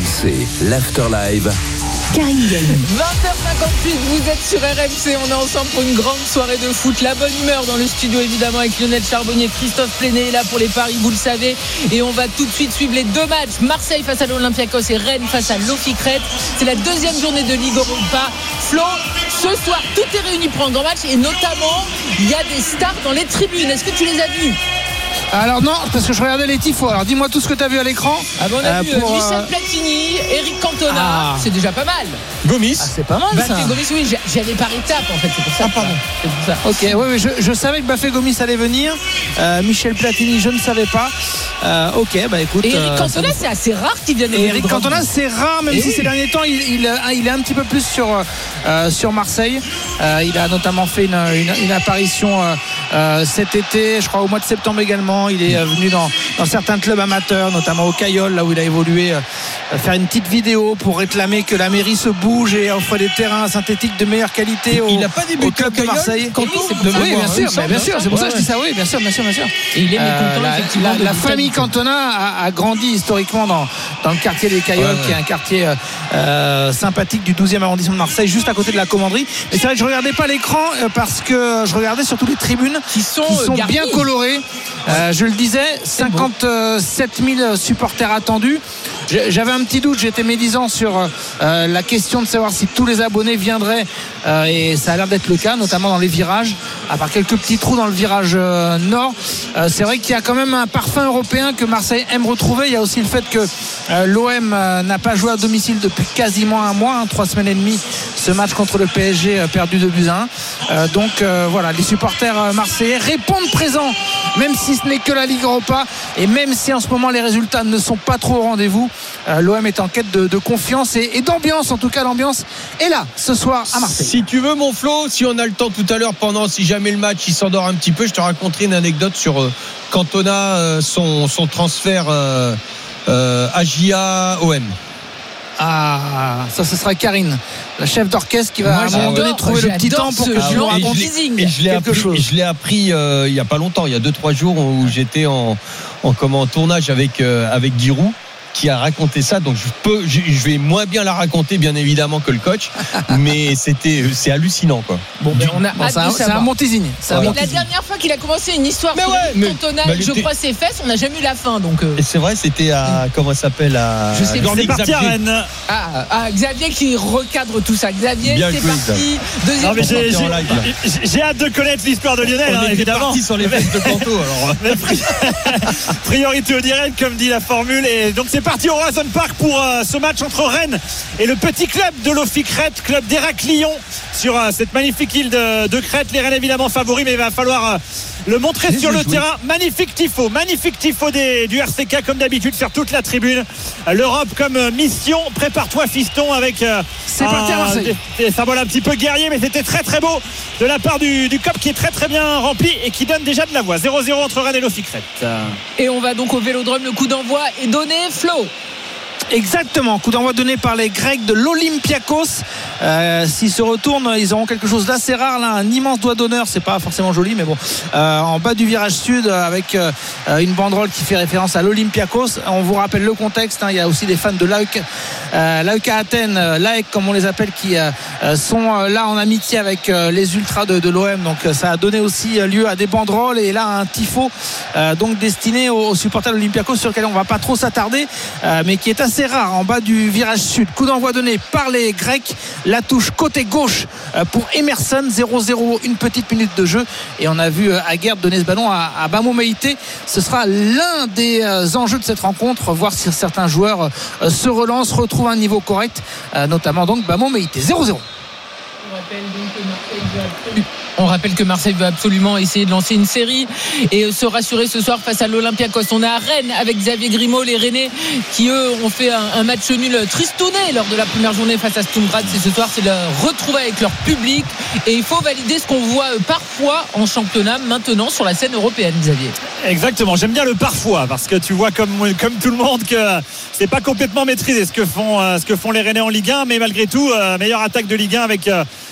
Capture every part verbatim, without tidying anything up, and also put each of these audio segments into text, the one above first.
M C, l'Afterlive. Karine Galli. vingt heures cinquante-huit, vous êtes sur R M C, on est ensemble pour une grande soirée de foot. La bonne humeur dans le studio évidemment avec Lionel Charbonnier, Christophe Plenet est là pour les paris, vous le savez. Et on va tout de suite suivre les deux matchs, Marseille face à l'Olympiakos et Rennes face à l'Ofi-Crète. C'est la deuxième journée de Ligue Europa. Flo, ce soir tout est réuni pour un grand match et notamment il y a des stars dans les tribunes. Est-ce que tu les as vus? Alors non, parce que je regardais les tifos. Alors dis-moi tout ce que tu as vu à l'écran. Ah bon, on a euh, vu pour, Michel euh... Platini, Eric Cantona, ah. c'est déjà pas mal. Gomis, ah, c'est pas mal Bafé ça. Gomis, oui, j'avais par étapes en fait, c'est pour ça. Ah pardon. C'est pour ça. Ok, oui, oui, je, je savais que Bafé Gomis allait venir. Euh, Michel Platini, je ne savais pas. Euh, ok, bah écoute. Et Eric euh, Cantona, c'est assez rare qu'il vienne. Et Eric Cantona, c'est rare, même et si oui. ces derniers temps, il, il, il est un petit peu plus sur, euh, sur Marseille. Euh, il a notamment fait une, une, une apparition euh, euh, cet été, je crois au mois de septembre également. Il est euh, venu dans, dans certains clubs amateurs, notamment au Caillol, là où il a évolué, euh, faire une petite vidéo pour réclamer que la mairie se bouge et offre des terrains synthétiques de meilleure qualité au, il n'a pas débuté au club au de Marseille. Canton, c'est pour Oui, ça, bien moi, sûr, hein, mais bien sûr, c'est pour ça que je dis ça, oui, bien sûr, bien sûr, bien sûr. Et il est Euh, mécontent, la, effectivement. la, de la l'Italie. famille Cantona a, a grandi historiquement dans, dans le quartier des Caillols, ouais, ouais. qui est un quartier euh, euh, sympathique du douzième arrondissement de Marseille, juste à côté de la Commanderie. Mais c'est vrai que je regardais pas l'écran euh, parce que je regardais surtout les tribunes Qui sont, qui sont garnis. bien colorées. Euh, je le disais, cinquante-sept mille supporters attendus. J'avais un petit doute, j'étais médisant sur euh, la question de savoir si tous les abonnés viendraient euh, et ça a l'air d'être le cas, notamment dans les virages, à part quelques petits trous dans le virage euh, nord. Euh, c'est vrai qu'il y a quand même un parfum européen que Marseille aime retrouver. Il y a aussi le fait que euh, l'O M euh, n'a pas joué à domicile depuis quasiment un mois, hein, trois semaines et demie, ce match contre le P S G euh, perdu deux buts à un. Euh, donc euh, voilà, les supporters euh, marseillais répondent présents, même si ce n'est que la Ligue Europa et même si en ce moment les résultats ne sont pas trop au rendez-vous. Euh, L'O M est en quête de, de confiance et, et d'ambiance. En tout cas, l'ambiance est là ce soir à Marseille. Si tu veux, mon Flo, si on a le temps tout à l'heure, pendant si jamais le match il s'endort un petit peu, je te raconterai une anecdote sur euh, Cantona, euh, son, son transfert euh, euh, A J A O M. Ah, ça, ce sera Karine, la chef d'orchestre, qui va Moi, à un moment donné j'adore, trouver le petit j'adore temps pour ce que je genre nous de raconte teasing. Et je l'ai quelque appris, chose. je l'ai appris euh, il y a pas longtemps, il y a deux trois jours où j'étais en en comment en tournage avec euh, avec Giroud, qui a raconté ça, donc je peux je, je vais moins bien la raconter bien évidemment que le coach, mais c'était c'est hallucinant quoi. Bon, ben, on a Bon, hâte c'est un, de c'est un savoir. bon teasing. C'est un Voilà. bon La teasing. dernière fois qu'il a commencé une histoire Mais sur ouais, mais- Cantona, bah, je l'été- crois ses fesses, on n'a jamais eu la fin donc. euh, Et c'est vrai, c'était à comment ça s'appelle à Je sais pas. Dornic C'est parti à Zabré. Rennes. Ah, ah, Xavier qui recadre tout ça. Xavier, Bien c'est joué, parti. Deuxième Non, mais j'ai, sortir en j'ai- live, là. j'ai- j'ai hâte de connaître l'histoire de Lionel, On hein, était évidemment. parti sur les vestes de Canto alors. Mais pri- Priorité au direct, comme dit la formule. Et donc c'est parti au Horizon Park pour euh, ce match entre Rennes et le petit club de l'Ofi-Crète, club d'Héraclion, sur euh, cette magnifique île de, de Crète. Les Rennes évidemment favoris, mais il va falloir euh, le montrer Bien sur le joué. terrain. Magnifique tifo, magnifique tifo des, du R C K, comme d'habitude, sur toute la tribune. Euh, L'Europe comme euh, mission. Prépare-toi, fiston, avec euh, C'est parti à Marseille. des, des symboles un petit peu guerriers, mais c'était très très beau de la part du, du C O P qui est très très bien rempli et qui donne déjà de la voix. zéro zéro entre Rennes et l'Ofi-Crète. Et on va donc au Vélodrome. Le coup d'envoi est donné. Flo. Exactement, coup d'envoi donné par les Grecs de l'Olympiakos. Euh, s'ils se retournent, ils auront quelque chose d'assez rare là, un immense doigt d'honneur, c'est pas forcément joli, mais bon, euh, en bas du virage sud, avec euh, une banderole qui fait référence à l'Olympiakos. On vous rappelle le contexte, hein, il y a aussi des fans de l'A E K, euh, l'A E K Athènes, euh, l'A E K comme on les appelle, qui euh, sont euh, là en amitié avec euh, les ultras de, de l'O M. Donc euh, ça a donné aussi euh, lieu à des banderoles et là un tifo euh, donc destiné aux, aux supporters de l'Olympiakos, sur lequel on va pas trop s'attarder, euh, mais qui est assez rare en bas du virage sud. Coup d'envoi donné par les Grecs, la touche côté gauche pour Emerson. Zéro zéro, une petite minute de jeu et on a vu Aguerd donner ce ballon à, à Bamo Meïté. Ce sera l'un des enjeux de cette rencontre, voir si certains joueurs se relancent, retrouvent un niveau correct, notamment donc Bamo Meïté. Zéro zéro. On rappelle donc que Marseille veut absolument, on rappelle que Marseille veut absolument essayer de lancer une série et se rassurer ce soir face à l'Olympiakos. On est à Rennes avec Xavier Grimaud, les Rennais qui eux ont fait un, un match nul tristouné lors de la première journée face à Sturm Graz. Et ce soir c'est le retrouver avec leur public et il faut valider ce qu'on voit parfois en championnat maintenant sur la scène européenne. Xavier. Exactement, j'aime bien le parfois parce que tu vois comme, comme tout le monde que c'est pas complètement maîtrisé ce que font, ce que font les Rennais en Ligue un, mais malgré tout, meilleure attaque de Ligue un avec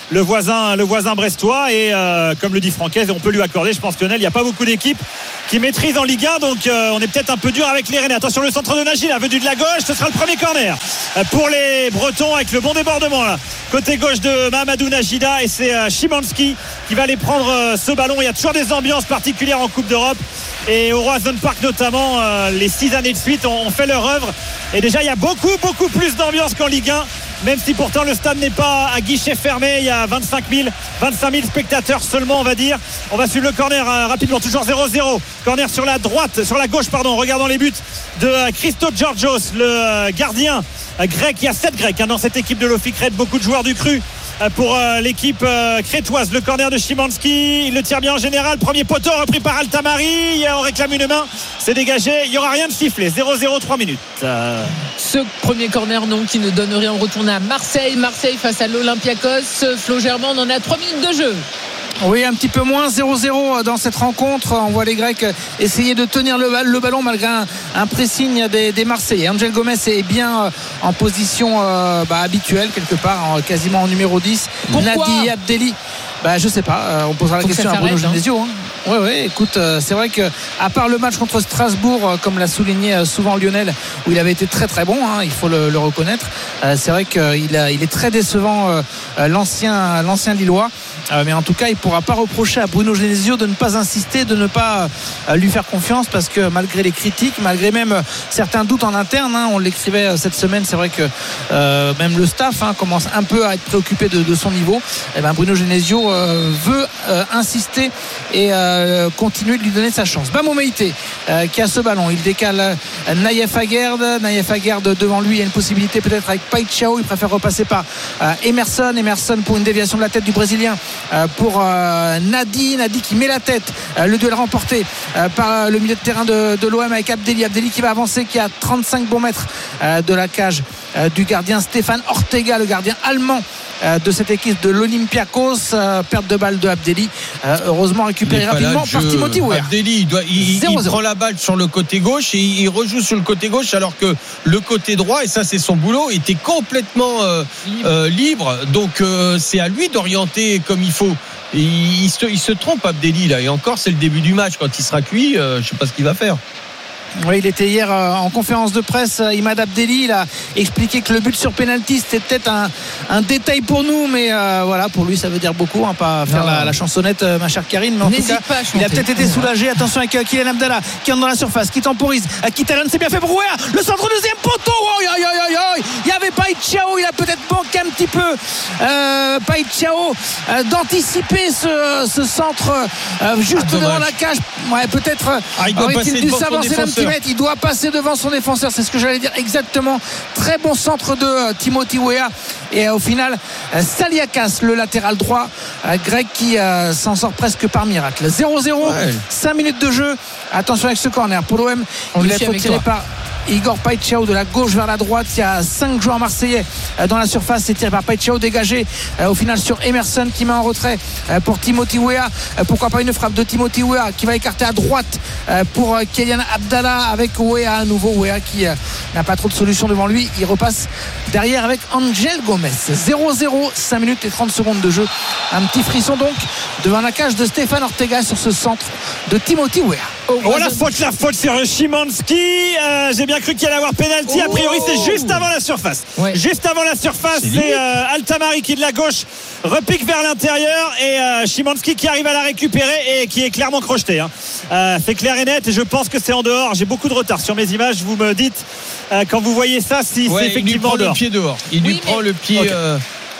le voisin, le voisin brestois. Et euh, comme le dit Francaise, on peut lui accorder, je pense, Lionel, il n'y a pas beaucoup d'équipes qui maîtrisent en Ligue un, donc euh, on est peut-être un peu dur avec les Rennais. Attention, le centre de Najila venu de la gauche, ce sera le premier corner pour les Bretons avec le bon débordement là, côté gauche de Mahamadou Najida, et c'est euh, Szymanski qui va aller prendre euh, ce ballon. Il y a toujours des ambiances particulières en Coupe d'Europe, et au Horizon Park notamment, euh, les six années de suite ont, ont fait leur œuvre, et déjà il y a beaucoup beaucoup plus d'ambiance qu'en Ligue un, même si pourtant le stade n'est pas à guichet fermé. Il y a vingt-cinq mille spectateurs seulement, on va dire. On va suivre le corner euh, rapidement, toujours zéro zéro. Corner sur la droite, sur la gauche pardon, regardons les buts de euh, Christo Georgios, le euh, gardien euh, grec. Il y a sept grecs hein, dans cette équipe de l'Ofikret, beaucoup de joueurs du cru euh, pour euh, l'équipe euh, crétoise. Le corner de Szymanski, il le tire bien en général, premier poteau repris par Altamari, on réclame une main, c'est dégagé, il n'y aura rien de sifflé. Zéro zéro, trois minutes. euh... Ce premier corner donc qui ne donne rien, on retourne à Marseille. Marseille face à l'Olympiakos. Flo Germain, on en a trois minutes de jeu. Oui, un petit peu moins, zéro zéro dans cette rencontre. On voit les Grecs essayer de tenir le, le ballon malgré un, un pressing des, des Marseillais. Angel Gomez est bien en position euh, bah, habituelle quelque part, en, quasiment en numéro dix. Pourquoi Nadi Abdelli, bah, je sais pas, euh, on posera la Faut question à Bruno Genesio. Hein. Oui, oui, écoute, euh, c'est vrai que à part le match contre Strasbourg, euh, comme l'a souligné euh, souvent Lionel, où il avait été très très bon, hein, il faut le, le reconnaître, euh, c'est vrai qu'il a, il est très décevant, euh, euh, l'ancien, l'ancien Lillois, euh, mais en tout cas il ne pourra pas reprocher à Bruno Genesio de ne pas insister, de ne pas euh, lui faire confiance, parce que malgré les critiques, malgré même euh, certains doutes en interne, hein, on l'écrivait euh, cette semaine, c'est vrai que euh, même le staff hein, commence un peu à être préoccupé de, de son niveau. Et ben, Bruno Genesio euh, veut euh, insister et euh, continuer de lui donner sa chance. Bamo Meïté euh, qui a ce ballon, il décale euh, Naïef Aguerd, Naïef Aguerd devant lui, il y a une possibilité peut-être avec Paixão, il préfère repasser par euh, Emerson Emerson pour une déviation de la tête du Brésilien euh, pour euh, Nadi Nadi qui met la tête, euh, le duel remporté euh, par le milieu de terrain de, de l'O M avec Abdelli Abdelli qui va avancer, qui a trente-cinq bons mètres euh, de la cage euh, du gardien Stéphane Ortega, le gardien allemand de cette équipe de l'Olympiakos. euh, perte de balle de Abdelli, euh, heureusement récupéré rapidement par Timothy Weah. Abdelli il, doit, il, il prend la balle sur le côté gauche et il, il rejoue sur le côté gauche, alors que le côté droit, et ça c'est son boulot, était complètement euh, libre. Euh, libre donc euh, c'est à lui d'orienter comme il faut. Et il, il, se, il se trompe Abdelli là, et encore c'est le début du match, quand il sera cuit euh, je ne sais pas ce qu'il va faire. Oui, il était hier en conférence de presse, Imad Abdelli, il a expliqué que le but sur penalty c'était peut-être un, un détail pour nous, mais euh, voilà, pour lui ça veut dire beaucoup, hein, pas faire la, la chansonnette, ma chère Karine, mais en N'hésite tout cas pas à il a peut-être été soulagé. Attention avec euh, Kylian Abdallah qui entre dans la surface, qui temporise, euh, Kitalen, c'est bien fait pour Weah, le centre deuxième poteau, oh, yo, yo, yo, yo. Il y avait Paixão, il a peut-être manqué un petit peu euh, Paixão euh, d'anticiper ce, ce centre euh, juste ah, devant la cage, ouais, peut-être ah, il doit aurait-il dû s'avancer d'un petit mètre. Il doit passer devant son défenseur, c'est ce que j'allais dire exactement. Très bon centre de euh, Timothy Weah, et euh, au final euh, Saliakas, le latéral droit euh, grec, qui euh, s'en sort presque par miracle. Zéro zéro, ouais. cinq minutes de jeu. Attention avec ce corner pour l'O M, il va être tiré par Igor Paixão de la gauche vers la droite. Il y a cinq joueurs marseillais dans la surface. C'est tiré par Paixão, dégagé euh, au final sur Emerson qui met en retrait euh, pour Timothy Weah. Euh, pourquoi pas une frappe de Timothy Weah qui va écarter à droite euh, pour euh, Kylian Abdallah, avec Weah à nouveau. Weah qui euh, n'a pas trop de solutions devant lui. Il repasse derrière avec Angel Gomez. Zéro zéro, cinq minutes et trente secondes de jeu. Un petit frisson donc devant la cage de Stéphane Ortega sur ce centre de Timothy Weah. Oh, oh la faute, la faute sur Szymanski. Euh, j'ai bien cru qu'il allait avoir pénalty. A priori, c'est juste avant la surface. Ouais. Juste avant la surface, c'est, c'est euh, Altamari qui de la gauche repique vers l'intérieur, et euh, Szymanski qui arrive à la récupérer et qui est clairement crocheté. Hein. Euh, c'est clair et net, et je pense que c'est en dehors. J'ai beaucoup de retard sur mes images. Vous me dites euh, quand vous voyez ça si ouais, c'est effectivement il lui prend dehors. Le pied dehors. Il lui oui, prend mais... le pied. Okay. Euh...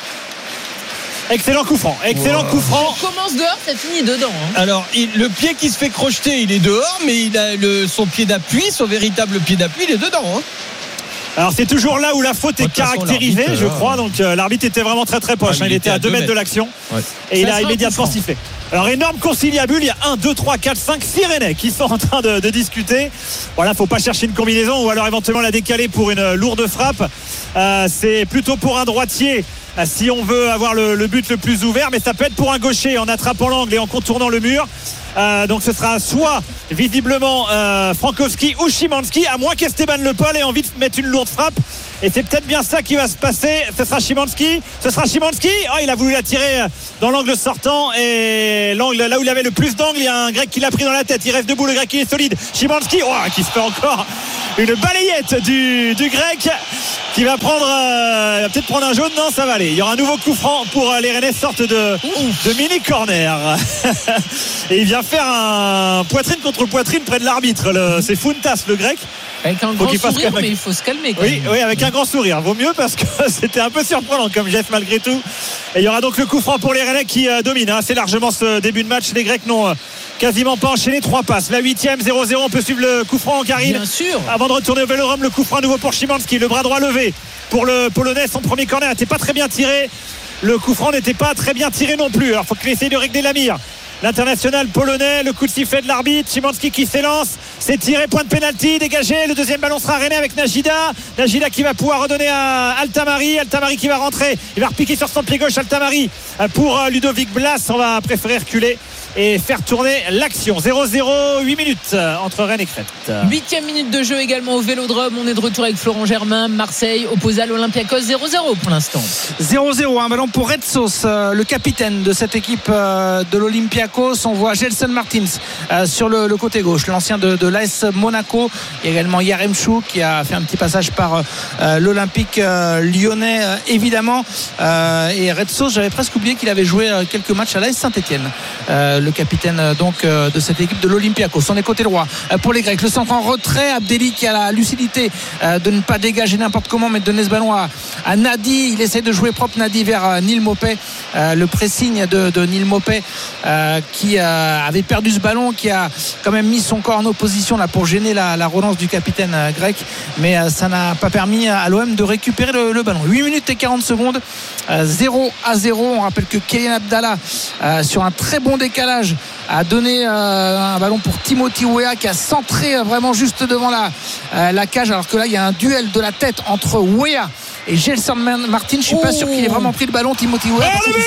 Excellent coup franc, excellent wow. coup franc. Ça commence dehors, ça finit dedans. Hein. Alors, il, le pied qui se fait crocheter, il est dehors, mais il a le, son pied d'appui, son véritable pied d'appui, il est dedans. Hein. Alors c'est toujours là où la faute est caractérisée, je crois. Donc euh, l'arbitre était vraiment très très proche. Ah, il, il était à deux mètres de l'action, ouais. Et ça il a immédiatement sifflé. Alors énorme conciliabule, il y a un, deux, trois, quatre, cinq, six Rennais qui sont en train de, de discuter. Voilà, faut pas chercher une combinaison ou alors éventuellement la décaler pour une lourde frappe. Euh, c'est plutôt pour un droitier si on veut avoir le, le but le plus ouvert, mais ça peut être pour un gaucher en attrapant l'angle et en contournant le mur. Euh, donc ce sera soit visiblement euh, Frankowski ou Szymanski, à moins qu'Esteban Le Paul ait envie de mettre une lourde frappe. et c'est peut-être bien ça qui va se passer. Ce sera Szymanski, ce sera Szymanski. Oh, il a voulu la tirer dans l'angle sortant, et l'angle là où il avait le plus d'angle, il y a un Grec qui l'a pris dans la tête. Il reste debout, le Grec, il est solide. Szymanski, oh, qui se fait encore une balayette du, du Grec, qui va prendre euh, il va peut-être prendre un jaune. Non, ça va aller. Il y aura un nouveau coup franc pour euh, les Rennais, sorte de, de mini corner. Et il vient faire un poitrine contre poitrine près de l'arbitre. Le, c'est Fountas, le Grec. Avec un grand sourire, mais il faut se calmer quand oui, même. Oui, avec un grand sourire. Vaut mieux, parce que c'était un peu surprenant comme geste malgré tout. Et il y aura donc le coup franc pour les Rennais qui euh, dominent hein, assez largement ce début de match. Les Grecs n'ont euh, quasiment pas enchaîné. Trois passes. La huitième, zéro zéro. On peut suivre le coup franc en Karine. Bien sûr. Avant de retourner au Vélodrome, le coup franc nouveau pour Szymanski. Le bras droit levé pour le Polonais. Son premier corner n'était pas très bien tiré. Le coup franc n'était pas très bien tiré non plus. Alors il faut qu'il essaye de régler la mire. L'international polonais, le coup de sifflet de l'arbitre. Szymanski qui s'élance, c'est tiré, point de pénalty, dégagé. Le deuxième ballon sera Rennais avec Najida. Najida qui va pouvoir redonner à Altamari. Altamari qui va rentrer, il va repiquer sur son pied gauche. Altamari pour Ludovic Blas. On va préférer reculer et faire tourner l'action. zéro zéro, huit minutes entre Rennes et Crète. Huitième minute de jeu également au Vélodrome. On est de retour avec Florent Germain. Marseille opposé à l'Olympiakos, zéro zéro pour l'instant. zéro zéro, un ballon pour Retsos, euh, le capitaine de cette équipe euh, de l'Olympiakos. On voit Gelson Martins euh, sur le, le côté gauche, l'ancien de, de l'A S Monaco. Il y a également Yaremchou qui a fait un petit passage par euh, l'Olympique euh, lyonnais euh, évidemment. Euh, et Retsos, j'avais presque oublié qu'il avait joué euh, quelques matchs à l'A S Saint-Etienne. Euh, le capitaine euh, donc euh, de cette équipe de l'Olympiakos. On est côté droit euh, pour les Grecs. Le centre en retrait, Abdelli qui a la lucidité euh, de ne pas dégager n'importe comment, mais de donner ce ballon à, à Nadi. Il essaie de jouer propre, Nadi, vers euh, Neil Maupay. Euh, le pressing de, de Neil Maupay euh, qui euh, avait perdu ce ballon, qui a quand même mis son corps en opposition là pour gêner la, la relance du capitaine euh, grec, mais euh, ça n'a pas permis à l'O M de récupérer le, le ballon. huit minutes et quarante secondes, euh, zéro à zéro. On rappelle que Kylian Abdallah euh, sur un très bon décalage a donné euh, un ballon pour Timothy Weah qui a centré euh, vraiment juste devant la, euh, la cage, alors que là il y a un duel de la tête entre Weah et Gelson Martin. Je suis pas sûr qu'il ait vraiment pris le ballon, Timothy Weah. Oh, le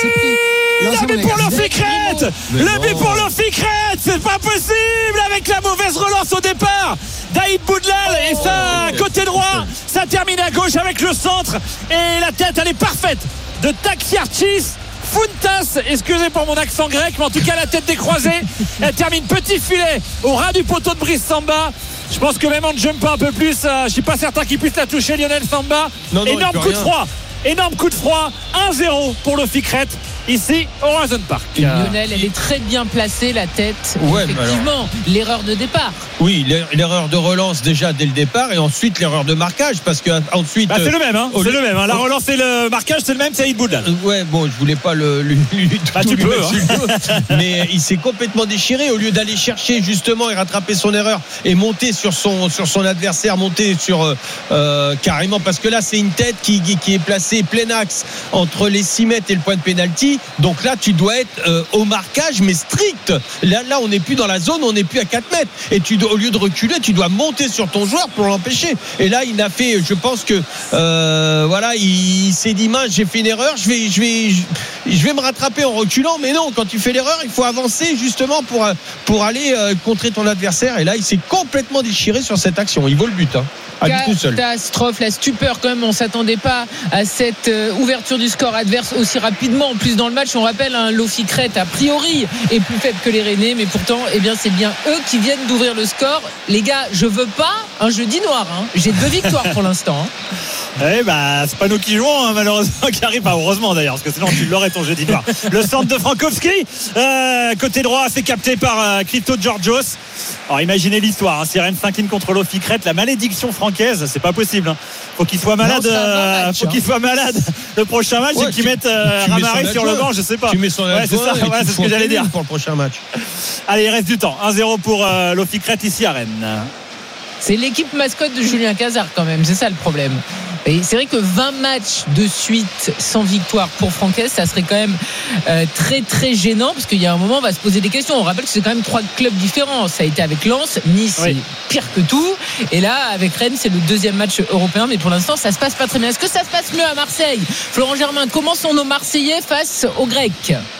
but pour l'Oficrète, le but pour l'Oficrète, c'est pas possible avec la mauvaise relance au départ d'Aïd Boudlal. Et ça, côté droit, ça termine à gauche avec le centre, et la tête elle est parfaite de Takiarchis Fountas. Excusez pour mon accent grec, mais en tout cas la tête décroisée, elle termine petit filet au ras du poteau de Brice Samba. Je pense que même en jump un peu plus, euh, je suis pas certain qu'il puisse la toucher, Lionel Samba. Non, non, énorme coup de froid, énorme coup de froid. Un zéro pour l'Oficrète ici au Horizon Park. Et Lionel, elle est très bien placée, la tête. Ouais, effectivement, alors, l'erreur de départ. Oui, l'erreur de relance déjà dès le départ, et ensuite l'erreur de marquage, parce que ensuite. Bah, c'est le même, hein, c'est le même. Hein. La relance et le marquage, c'est le même, c'est Aïd Boudlal. Ouais, bon, je voulais pas le. Lui, lui, bah, tu peux, hein. Mais il s'est complètement déchiré au lieu d'aller chercher justement et rattraper son erreur et monter sur son sur son adversaire, monter sur euh, carrément, parce que là c'est une tête qui qui est placée plein axe entre les six mètres et le point de pénalty. Donc là tu dois être euh, au marquage mais strict. Là là on n'est plus dans la zone, on n'est plus à quatre mètres, et tu dois, au lieu de reculer, tu dois monter sur ton joueur pour l'empêcher. Et là il a fait, je pense que euh, voilà, il, il s'est dit mince, j'ai fait une erreur, je vais je vais je vais me rattraper en reculant. Mais non, quand tu fais l'erreur, il faut avancer justement pour pour aller euh, contrer ton adversaire. Et là il s'est complètement déchiré sur cette action. Il vaut le but, hein. Catastrophe, la stupeur quand même. On s'attendait pas à cette euh, ouverture du score adverse aussi rapidement. En plus dans le match, on rappelle, hein, l'Oficrète a priori est plus faible que les Rennais, mais pourtant, eh bien, c'est bien eux qui viennent d'ouvrir le score. Les gars, je veux pas un jeudi noir, hein. J'ai deux victoires pour l'instant, hein. Eh bah, c'est pas nous qui jouons, hein, malheureusement, qui arrive pas, heureusement d'ailleurs, parce que sinon tu l'aurais ton jeudi noir. Le centre de Frankowski, euh, côté droit, c'est capté par euh, Christo Georgios. Alors imaginez l'histoire, hein, si Rennes s'incline contre l'Oficrète, la malédiction francaise, c'est pas possible, hein. Faut qu'il soit malade, non, euh, match, faut hein. qu'il soit malade le prochain match, ouais, et qu'il mette euh, Ramaré sur le banc, je sais pas. Tu mets son ouais, c'est ça, ouais, c'est ce que j'allais dire pour le prochain match. Allez, il reste du temps. un zéro pour euh, l'Oficrète ici à Rennes. C'est l'équipe mascotte de Julien Cazard quand même, c'est ça le problème. Et c'est vrai que vingt matchs de suite sans victoire pour Francaise, ça serait quand même euh, très très gênant, parce qu'il y a un moment on va se poser des questions. On rappelle que c'est quand même trois clubs différents. Ça a été avec Lens, Nice, oui. C'est pire que tout. Et là avec Rennes, c'est le deuxième match européen, mais pour l'instant ça se passe pas très bien. Est-ce que ça se passe mieux à Marseille? Florent Germain, comment sont nos Marseillais face aux Grecs?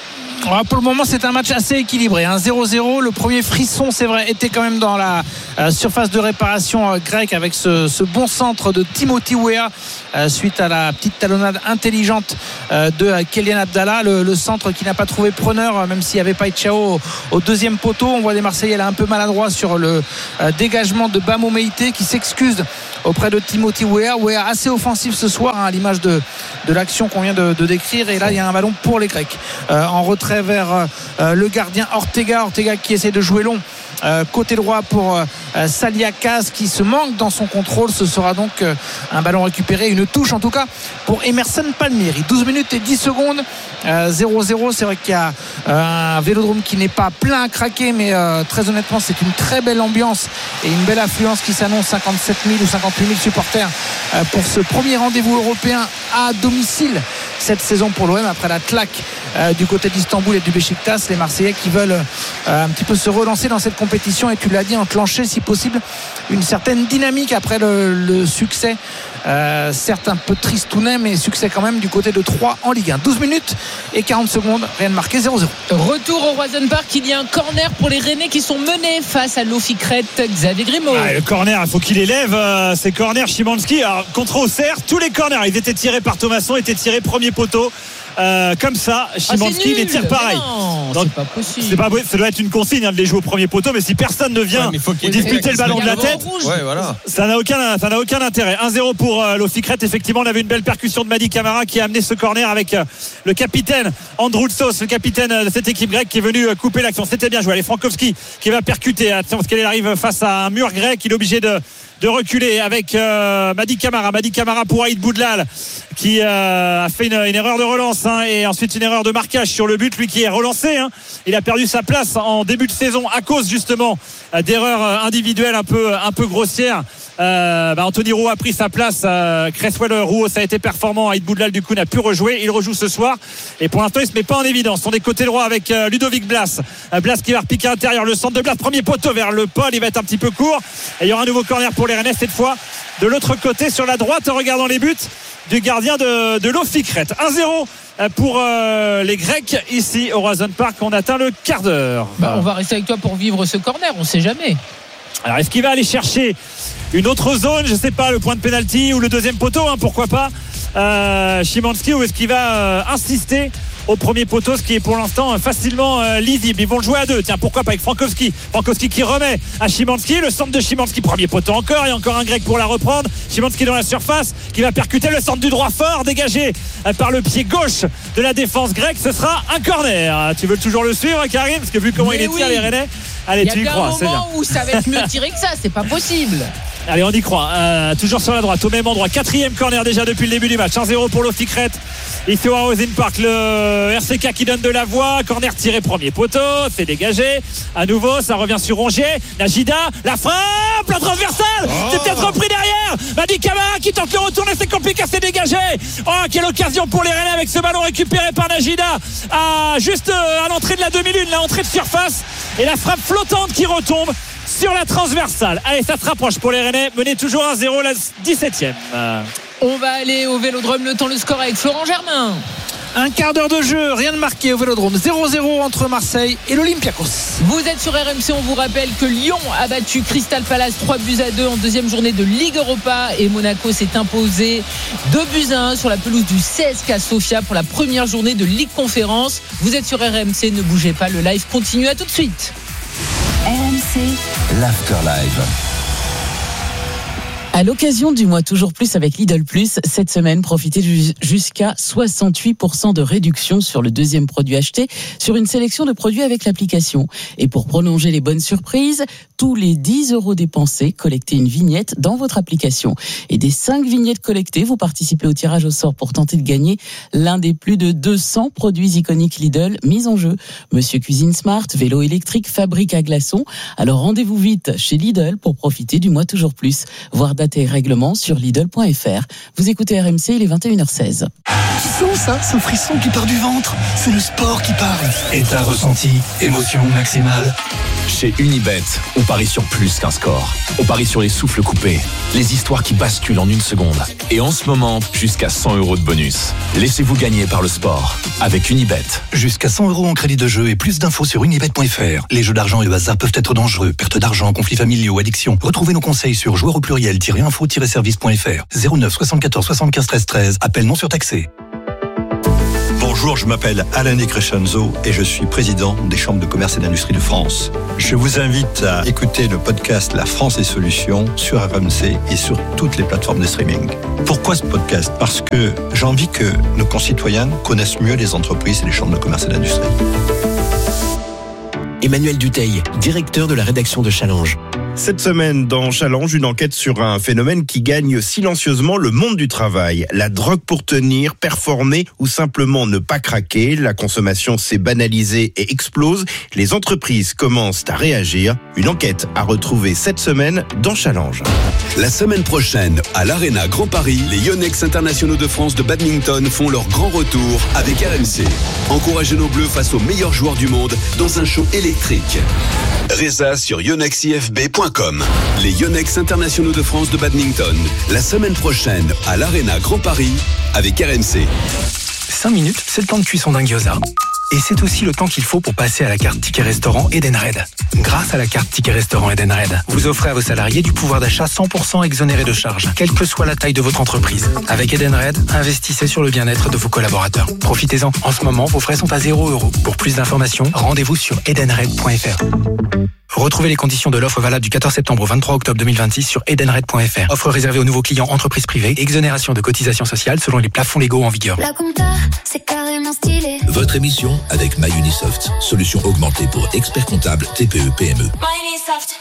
Alors, pour le moment, c'est un match assez équilibré. Hein. zéro zéro. Le premier frisson, c'est vrai, était quand même dans la euh, surface de réparation euh, grecque avec ce, ce bon centre de Timothy Weah euh, suite à la petite talonnade intelligente euh, de euh, Kélian Abdallah. Le, le centre qui n'a pas trouvé preneur, euh, même s'il n'y avait pas Itchao au, au deuxième poteau. On voit des Marseillais là un peu maladroits sur le euh, dégagement de Bamo Meïté qui s'excuse auprès de Timothy Weah. Weah assez offensif ce soir, hein, à l'image de, de l'action qu'on vient de, de décrire. Et là, il y a un ballon pour les Grecs. Euh, en retrait vers euh, le gardien Ortega Ortega qui essaie de jouer long euh, côté droit pour euh, Saliakas qui se manque dans son contrôle. Ce sera donc euh, un ballon récupéré, une touche en tout cas pour Emerson Palmieri. Douze minutes et dix secondes, euh, zéro zéro. C'est vrai qu'il y a euh, un Vélodrome qui n'est pas plein à craquer, mais euh, très honnêtement c'est une très belle ambiance et une belle affluence qui s'annonce. Cinquante-sept mille ou cinquante-huit mille supporters euh, pour ce premier rendez-vous européen à domicile cette saison pour l'O M après la claque euh, du côté d'Istanbul et du Beşiktaş. Les Marseillais qui veulent euh, un petit peu se relancer dans cette compétition et tu l'as dit, enclencher si possible une certaine dynamique après le, le succès euh, certes un peu tristounet mais succès quand même du côté de Troyes en Ligue un. Douze minutes et quarante secondes, rien de marqué, zéro zéro. Retour au Roison Park, il y a un corner pour les Rennais qui sont menés face à l'Ofikret. Xavier Grimaud. Ah, le corner, il faut qu'il élève euh, ces corners. Szymanski, alors, contre Auxerre, tous les corners ils étaient tirés par Thomasson, étaient tirés premier poteau. Euh, comme ça, Szymanski ah, les tire pareil. Non, donc, c'est pas possible. C'est pas, ça doit être une consigne hein, de les jouer au premier poteau, mais si personne ne vient ouais, disputer le ballon de la tête, ouais, voilà. ça n'a aucun, ça n'a aucun intérêt. un zéro pour euh, l'Ofikret. Effectivement, on avait une belle percussion de Mady Camara qui a amené ce corner avec euh, le capitaine Androutsos, le capitaine euh, de cette équipe grecque qui est venu euh, couper l'action. C'était bien joué. Allez, Frankowski qui va percuter. Attention parce qu'elle arrive face à un mur grec. Il est obligé de de reculer avec euh, Mady Camara Mady Camara pour Aïd Boudlal qui euh, a fait une, une erreur de relance hein, et ensuite une erreur de marquage sur le but, lui qui est relancé hein. Il a perdu sa place en début de saison à cause justement euh, d'erreurs individuelles un peu, un peu grossières. Euh, bah Anthony Rouault a pris sa place. euh, Cresswell Rouault ça a été performant. Aïd Boudlal du coup n'a pu rejouer. Il rejoue ce soir et pour l'instant il se met pas en évidence. On est côté droit avec euh, Ludovic Blas euh, Blas qui va repiquer à l'intérieur, le centre de Blas, premier poteau vers le Paul, il va être un petit peu court et il y aura un nouveau corner pour les Rennais cette fois de l'autre côté sur la droite en regardant les buts du gardien de, de l'Ofikret. un zéro pour euh, les Grecs ici au Roison Park. On atteint le quart d'heure. Bah, on va rester avec toi pour vivre ce corner, on sait jamais. Alors est-ce qu'il va aller chercher une autre zone, je sais pas, le point de pénalty ou le deuxième poteau hein, pourquoi pas euh, Szymanski, ou est-ce qu'il va euh, insister au premier poteau, ce qui est pour l'instant facilement euh, lisible. Ils vont le jouer à deux, tiens pourquoi pas avec Frankowski Frankowski qui remet à Szymanski, le centre de Szymanski, premier poteau encore et encore un grec pour la reprendre. Szymanski dans la surface qui va percuter le centre du droit fort, dégagé euh, par le pied gauche de la défense grecque. Ce sera un corner. Tu veux toujours le suivre Karim, parce que vu comment mais il est oui. tiré les Rennais, allez tu y crois. Il y a un moment où ça va être mieux tiré que ça, c'est pas possible. Allez on y croit, euh, toujours sur la droite au même endroit, quatrième corner déjà depuis le début du match. Un zéro pour l'Ofikret ici au Roison Park. Le R C K qui donne de la voix, corner tiré premier poteau, c'est dégagé à nouveau, ça revient sur Rongier, Najida, la frappe, la transversale oh. C'est peut-être repris derrière, Mady Camara qui tente le retourner, c'est compliqué, c'est dégagé. Oh quelle occasion pour les Rennais avec ce ballon récupéré par Najida à, juste à l'entrée de la demi-lune, la entrée de surface et la frappe flottante qui retombe sur la transversale. Allez, ça se rapproche pour les Rennais, mené toujours un zéro, la dix-septième. On va aller au Vélodrome, le temps le score avec Florent Germain. Un quart d'heure de jeu, rien de marqué au Vélodrome, zéro zéro entre Marseille et l'Olympiakos. Vous êtes sur R M C, on vous rappelle que Lyon a battu Crystal Palace trois buts à deux en deuxième journée de Ligue Europa et Monaco s'est imposé deux buts à un sur la pelouse du C S K A Sofia pour la première journée de Ligue Conférence. Vous êtes sur R M C, ne bougez pas, le live continue, à tout de suite. R M C, l'Afterlive. À l'occasion du mois Toujours Plus avec Lidl Plus, cette semaine, profitez jusqu'à soixante-huit pour cent de réduction sur le deuxième produit acheté sur une sélection de produits avec l'application. Et pour prolonger les bonnes surprises, tous les dix euros dépensés, collectez une vignette dans votre application. Et des cinq vignettes collectées, vous participez au tirage au sort pour tenter de gagner l'un des plus de deux cents produits iconiques Lidl mis en jeu. Monsieur Cuisine Smart, vélo électrique, fabrique à glaçons. Alors rendez-vous vite chez Lidl pour profiter du mois Toujours Plus. Voir date et règlement sur Lidl point F R. Vous écoutez R M C, il est vingt et une heures seize. Tu sens ça, ce frisson qui part du ventre? C'est le sport qui parle. Et t'as ressenti émotion maximale. Chez Unibet, on parie sur plus qu'un score. On parie sur les souffles coupés, les histoires qui basculent en une seconde. Et en ce moment, jusqu'à cent euros de bonus. Laissez-vous gagner par le sport avec Unibet. Jusqu'à cent euros en crédit de jeu et plus d'infos sur unibet point f r. Les jeux d'argent et le hasard peuvent être dangereux. Perte d'argent, conflits familiaux, addiction. Retrouvez nos conseils sur joueurs au pluriel-info-service point f r. zéro neuf soixante-quatorze soixante-quinze treize treize. Appel non surtaxé. Bonjour, je m'appelle Alain Crescenzo et je suis président des chambres de commerce et d'industrie de France. Je vous invite à écouter le podcast La France et Solutions sur R M C et sur toutes les plateformes de streaming. Pourquoi ce podcast ? Parce que j'ai envie que nos concitoyens connaissent mieux les entreprises et les chambres de commerce et d'industrie. Emmanuel Dutheil, directeur de la rédaction de Challenge. Cette semaine, dans Challenge, une enquête sur un phénomène qui gagne silencieusement le monde du travail. La drogue pour tenir, performer ou simplement ne pas craquer. La consommation s'est banalisée et explose. Les entreprises commencent à réagir. Une enquête à retrouver cette semaine dans Challenge. La semaine prochaine, à l'Arena Grand Paris, les Yonex internationaux de France de badminton font leur grand retour avec R M C. Encouragez nos bleus face aux meilleurs joueurs du monde dans un show électrique. Résa sur yonex i f b point com. Les Yonex internationaux de France de badminton, la semaine prochaine à l'Arena Grand Paris avec R M C. cinq minutes, c'est le temps de cuisson d'un gyoza. Et c'est aussi le temps qu'il faut pour passer à la carte Ticket Restaurant Edenred. Grâce à la carte Ticket Restaurant Edenred, vous offrez à vos salariés du pouvoir d'achat cent pour cent exonéré de charges, quelle que soit la taille de votre entreprise. Avec Edenred, investissez sur le bien-être de vos collaborateurs. Profitez-en. En ce moment, vos frais sont à zéro euro. Pour plus d'informations, rendez-vous sur edenred point f r. Retrouvez les conditions de l'offre valable du quatorze septembre au vingt-trois octobre deux mille vingt-six sur edenred point f r. Offre réservée aux nouveaux clients entreprises privées. Exonération de cotisations sociales selon les plafonds légaux en vigueur. La compta, c'est carrément stylé. Votre émission avec MyUnisoft, solution augmentée pour experts comptables T P E P M E. MyUnisoft.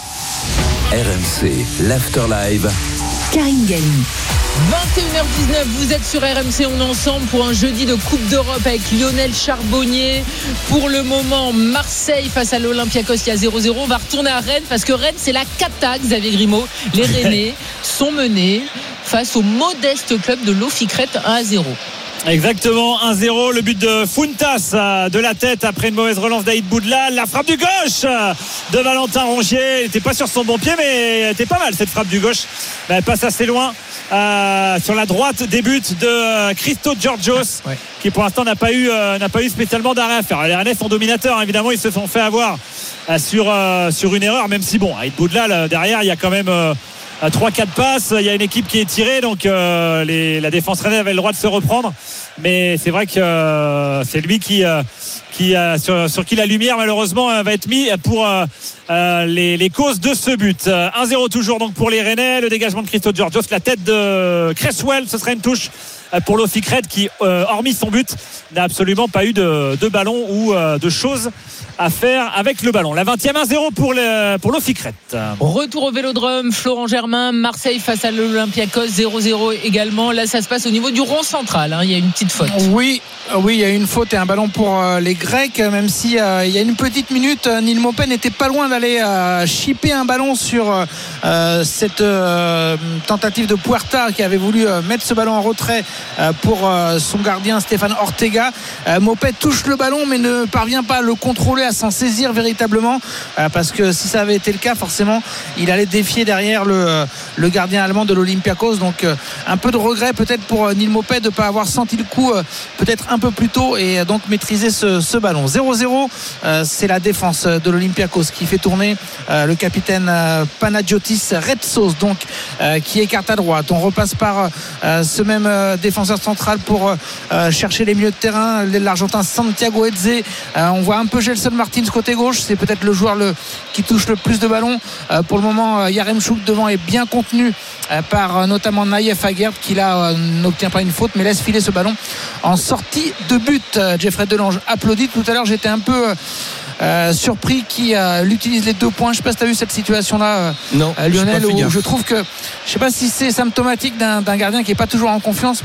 R M C, l'After Live. Karine Galli. vingt et une heures dix-neuf, vous êtes sur R M C, on est ensemble pour un jeudi de Coupe d'Europe avec Lionel Charbonnier. Pour le moment, Marseille face à l'Olympiakos, il y a zéro zéro. On va retourner à Rennes parce que Rennes, c'est la cata, Xavier Grimaud. Les Rennais sont menés face au modeste club de l'Oficrette un à zéro. Exactement, un zéro, le but de Funtas de la tête après une mauvaise relance d'Aïd Boudla, la frappe du gauche de Valentin Rongier. Il n'était pas sur son bon pied, mais elle était pas mal cette frappe du gauche. Elle passe assez loin euh, sur la droite des buts de Christo Georgios, ouais. Qui pour l'instant n'a pas eu euh, n'a pas eu spécialement d'arrêt à faire. Les Rennais sont dominateurs, évidemment, ils se sont fait avoir euh, sur euh, sur une erreur, même si bon, Aïd Boudla là, derrière, il y a quand même euh, trois quatre passes, il y a une équipe qui est tirée, donc euh, les, la défense rennaise avait le droit de se reprendre, mais c'est vrai que euh, c'est lui qui, euh, qui euh, sur, sur qui la lumière malheureusement euh, va être mise pour euh, euh, les, les causes de ce but. un zéro toujours donc pour les Rennais, le dégagement de Christo Georgios, la tête de Cresswell, ce serait une touche pour l'Oficrette qui, euh, hormis son but, n'a absolument pas eu de, de ballon ou euh, de choses à faire avec le ballon. La vingtième, un zéro pour, le, pour l'Oficrette. Retour au Vélodrome, Florent Germain, Marseille face à l'Olympiakos, zéro zéro également. Là, ça se passe au niveau du rond central, hein. Il y a une petite faute. Oui, oui, il y a une faute et un ballon pour euh, les Grecs, même si euh, il y a une petite minute, euh, Neil Maupay n'était pas loin d'aller euh, chipper un ballon sur euh, cette euh, tentative de Puerta qui avait voulu euh, mettre ce ballon en retrait euh, pour euh, son gardien Stéphane Ortega. Euh, Maupay touche le ballon mais ne parvient pas à le contrôler, à s'en saisir véritablement, euh, parce que si ça avait été le cas, forcément il allait défier derrière le, le gardien allemand de l'Olympiakos. Donc euh, un peu de regret peut-être pour euh, Neil Maupay de ne pas avoir senti le coup euh, peut-être un peu plus tôt et euh, donc maîtriser ce, ce ballon. zéro zéro, euh, c'est la défense de l'Olympiakos qui fait tourner euh, le capitaine euh, Panagiotis Retsos, donc euh, qui écarte à droite. On repasse par euh, ce même euh, défenseur central pour euh, chercher les milieux de terrain, l'Argentin Santiago Eze. Euh, on voit un peu Gelson Martins côté gauche, c'est peut-être le joueur le, qui touche le plus de ballons. Euh, pour le moment, euh, Yaremchuk devant est bien contenu euh, par euh, notamment Naïef Aguerd qui là euh, n'obtient pas une faute mais laisse filer ce ballon en sortie de but. euh, Jeffrey Delange applaudit. Tout à l'heure j'étais un peu euh, Euh, surpris qui euh, utilise les deux points. Je sais pas si tu as vu cette situation là euh, non, euh, Lionel, où je trouve que je sais pas si c'est symptomatique d'un, d'un gardien qui est pas toujours en confiance, mais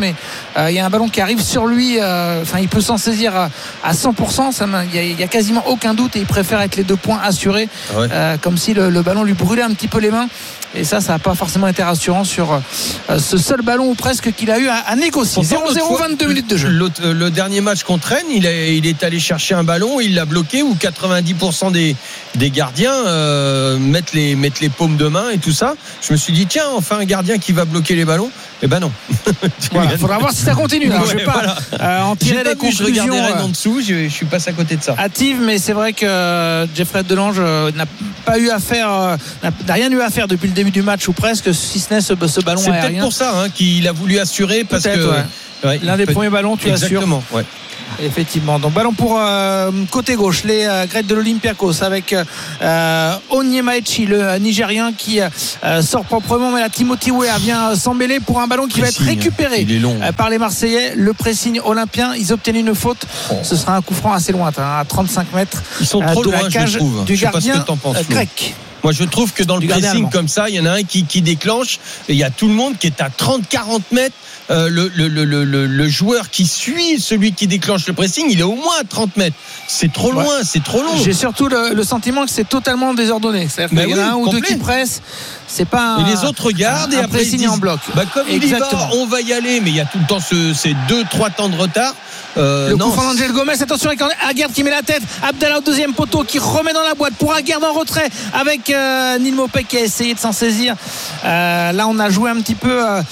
euh, il y a un ballon qui arrive sur lui, euh, enfin il peut s'en saisir à, à cent pour cent, ça, il, y a, il y a quasiment aucun doute et il préfère être les deux points assurés, ouais. euh, comme si le, le ballon lui brûlait un petit peu les mains. Et ça, ça n'a pas forcément été rassurant sur euh, ce seul ballon ou presque qu'il a eu à, à négocier. zéro zéro, vingt-deux minutes de jeu. Le dernier match contre Rennes, il, a, il est allé chercher un ballon, il l'a bloqué, où quatre-vingt-dix pour cent des, des gardiens euh, mettent, les, mettent les paumes de main et tout ça. Je me suis dit, tiens, enfin un gardien qui va bloquer les ballons. Eh ben non. Il voilà, faudra voir si ça continue. Alors, ouais, je vais pas voilà. euh, en tirer les conclusions. Je regardais Rennes en dessous, je, je suis passé à côté de ça. Hâtive, mais c'est vrai que euh, Jeffrey Delange euh, n'a pas eu à faire, euh, n'a, n'a rien eu à faire depuis le début du match ou presque, si ce n'est ce, ce ballon c'est aérien. C'est peut-être pour ça hein, qu'il a voulu assurer parce peut-être, que ouais. Ouais, l'un des peut... premiers ballons, tu assures. Exactement. Ouais. Effectivement. Donc ballon pour euh, côté gauche, les euh, Grecs de l'Olympiakos avec euh, Onyemaechi, le Nigérien qui euh, sort proprement, mais la Timothy Weah vient s'en mêler pour un ballon qui pressing, va être récupéré euh, par les Marseillais. Le pressing olympien, ils obtiennent une faute. Oh. Ce sera un coup franc assez lointain, à trente-cinq mètres. Ils sont trop euh, de loin, la cage je trouve. Du je sais gardien pas ce que t'en penses, euh, grec. Moi, je trouve que dans le pressing comme ça, il y en a un qui, qui déclenche et il y a tout le monde qui est à trente à quarante mètres. Euh, le, le, le, le, le joueur qui suit celui qui déclenche le pressing, il est au moins à trente mètres. C'est trop loin, ouais. c'est trop long. J'ai surtout le, le sentiment que c'est totalement désordonné. C'est-à-dire qu'il y en a oui, un ou complet. deux qui pressent. C'est pas un, et les autres regardent un, et un après ils disent, en bloc. Bah comme Exactement. il y va, on va y aller, mais il y a tout le temps ce, ces deux trois temps de retard. Euh, le non, coup franc d'Angel Gomez, attention avec Aguerd qui met la tête, Abdallah au deuxième poteau qui remet dans la boîte pour Aguerd en retrait avec euh, Neil Maupay qui a essayé de s'en saisir. Euh, là on a joué un petit peu euh,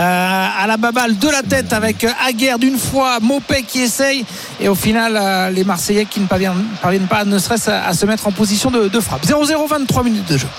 à la baballe de la tête avec Aguerd une fois, Maupay qui essaye et au final euh, les Marseillais qui ne parviennent, parviennent pas ne serait-ce à, à se mettre en position de, de frappe. zéro zéro, vingt-trois minutes de jeu.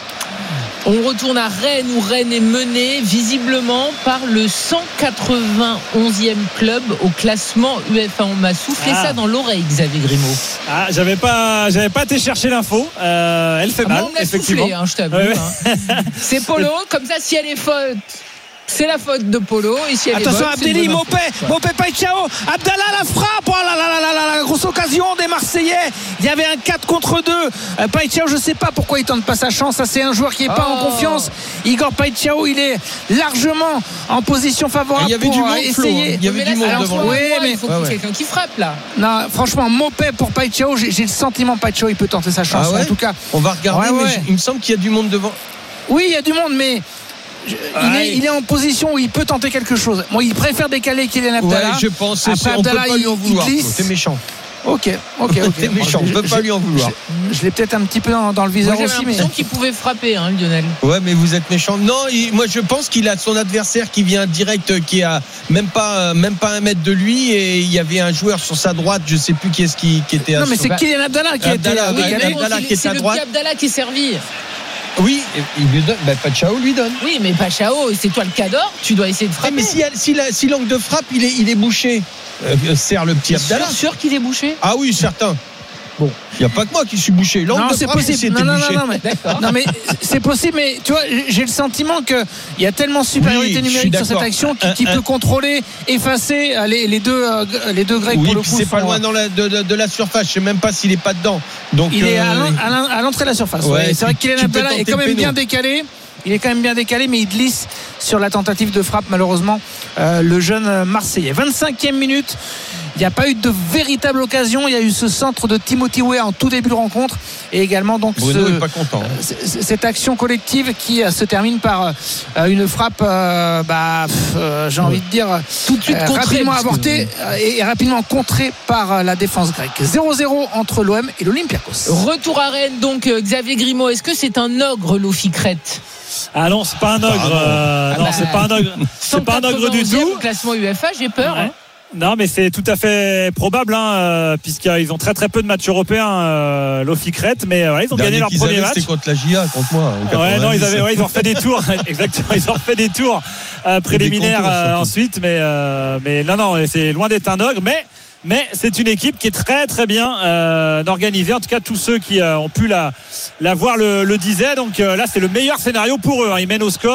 On retourne à Rennes où Rennes est mené visiblement par le cent quatre-vingt-onzième club au classement U F A. On m'a soufflé ah. ça dans l'oreille, Xavier Grimaud. Ah, j'avais pas, j'avais pas été chercher l'info. Euh, elle fait ah, mal, bon, on me l'a effectivement. Soufflé, hein, je t'avoue. Ouais, ouais. Hein. C'est Polo, comme ça si elle est faute. C'est la faute de Polo. Et si elle Attention, est bonne, Abdelli, Maupay, Maupay Païchao, Abdallah la frappe. Oh là là là là là, la grosse occasion des Marseillais. Il y avait un quatre contre deux. Euh, Païchao, je ne sais pas pourquoi il tente pas sa chance. Ça, c'est un joueur qui n'est pas oh. en confiance. Igor Païchao, il est largement en position favorable. Il y avait pour du monde, essayer. Il y avait mais du là, monde devant. Oui, mais il faut ouais, ouais. quelqu'un qui frappe là. Non, franchement, Maupay pour Païchao, j'ai, j'ai le sentiment Païchao, il peut tenter sa chance. Ah ouais, en tout cas, on va regarder. Ouais, ouais. Mais il me semble qu'il y a du monde devant. Oui, il y a du monde, mais. Je, il, est, il est en position où il peut tenter quelque chose. Moi, il préfère décaler Kylian Abdallah. Ouais, je pense. Après, on Abdallah, peut pas lui en vouloir. C'est méchant. Ok, ok, ok. C'est méchant. On peut pas lui en vouloir. Je, je l'ai peut-être un petit peu dans, dans le viseur moi, aussi. J'ai l'impression mais... qu'il pouvait frapper, hein, Lionel. Ouais, mais vous êtes méchant. Non, il, moi je pense qu'il a son adversaire qui vient direct, qui a même pas, même pas un mètre de lui, et il y y avait un joueur sur sa droite. Je sais plus qui est-ce qui, qui était. Non, à mais c'est Kylian Abdallah qui Abdallah, était. Oui, Abdallah, Abdallah qui est à droite. C'est le petit Abdallah qui est servi. Oui, il lui donne. Bah, Païchao lui donne. Oui, mais Païchao, c'est toi le cador. Tu dois essayer de frapper. Mais si, si, la, si l'angle de frappe, il est, il est bouché. Euh, serre le petit Abdallah. Sûr, sûr qu'il est bouché. Ah oui, certain. Bon, il n'y a pas que moi qui suis bouché. L'angle non, de c'est frappe, possible. Non, non, non, non, mais, non, mais c'est possible. Mais tu vois, j'ai le sentiment qu'il y a tellement de supériorité oui, numérique sur cette action qui, qui un, peut un... contrôler, effacer les, les deux, les deux Grecs oui, pour le coup. C'est pas loin dans la, de, de, de la surface. Je sais même pas s'il est pas dedans. Donc il euh, est à, à l'entrée de la surface. Ouais, ouais. C'est vrai que Kylian Abdallah est quand même bien décalé. Il est quand même bien décalé, mais il glisse sur la tentative de frappe, malheureusement, euh, le jeune Marseillais. vingt-cinquième minute. Il n'y a pas eu de véritable occasion. Il y a eu ce centre de Timothy Weah en tout début de rencontre. Et également donc Bruno ce, est pas content. Euh, cette action collective qui euh, se termine par euh, une frappe, euh, bah, euh, j'ai envie de dire, tout de suite euh, contrée, rapidement avortée que... et, et rapidement contrée par euh, la défense grecque. zéro zéro entre l'O M et l'Olympiakos. Retour à Rennes, donc Xavier Grimaud. Est-ce que c'est un ogre, l'Ofi Crète? Ah non, c'est pas un ogre. Ah non, euh, ah non bah, c'est pas un ogre. C'est pas un ogre du tout. Au classement U F A, j'ai peur. Ouais. Hein. Non, mais c'est tout à fait probable, hein, euh, puisqu'ils ont très très peu de matchs européens, euh, l'Ofi Crète, mais euh, ils ont gagné leur premier match. C'était contre la J A, contre moi. Ouais, non, ils avaient, ouais, ils ont fait des tours, exactement, ils ont fait des tours euh, préliminaires euh, ensuite, mais euh, mais non, non, c'est loin d'être un ogre, mais. Mais c'est une équipe qui est très très bien euh, organisée. En tout cas, tous ceux qui euh, ont pu la, la voir le, le disaient. Donc euh, là, c'est le meilleur scénario pour eux. Hein. Ils mènent au score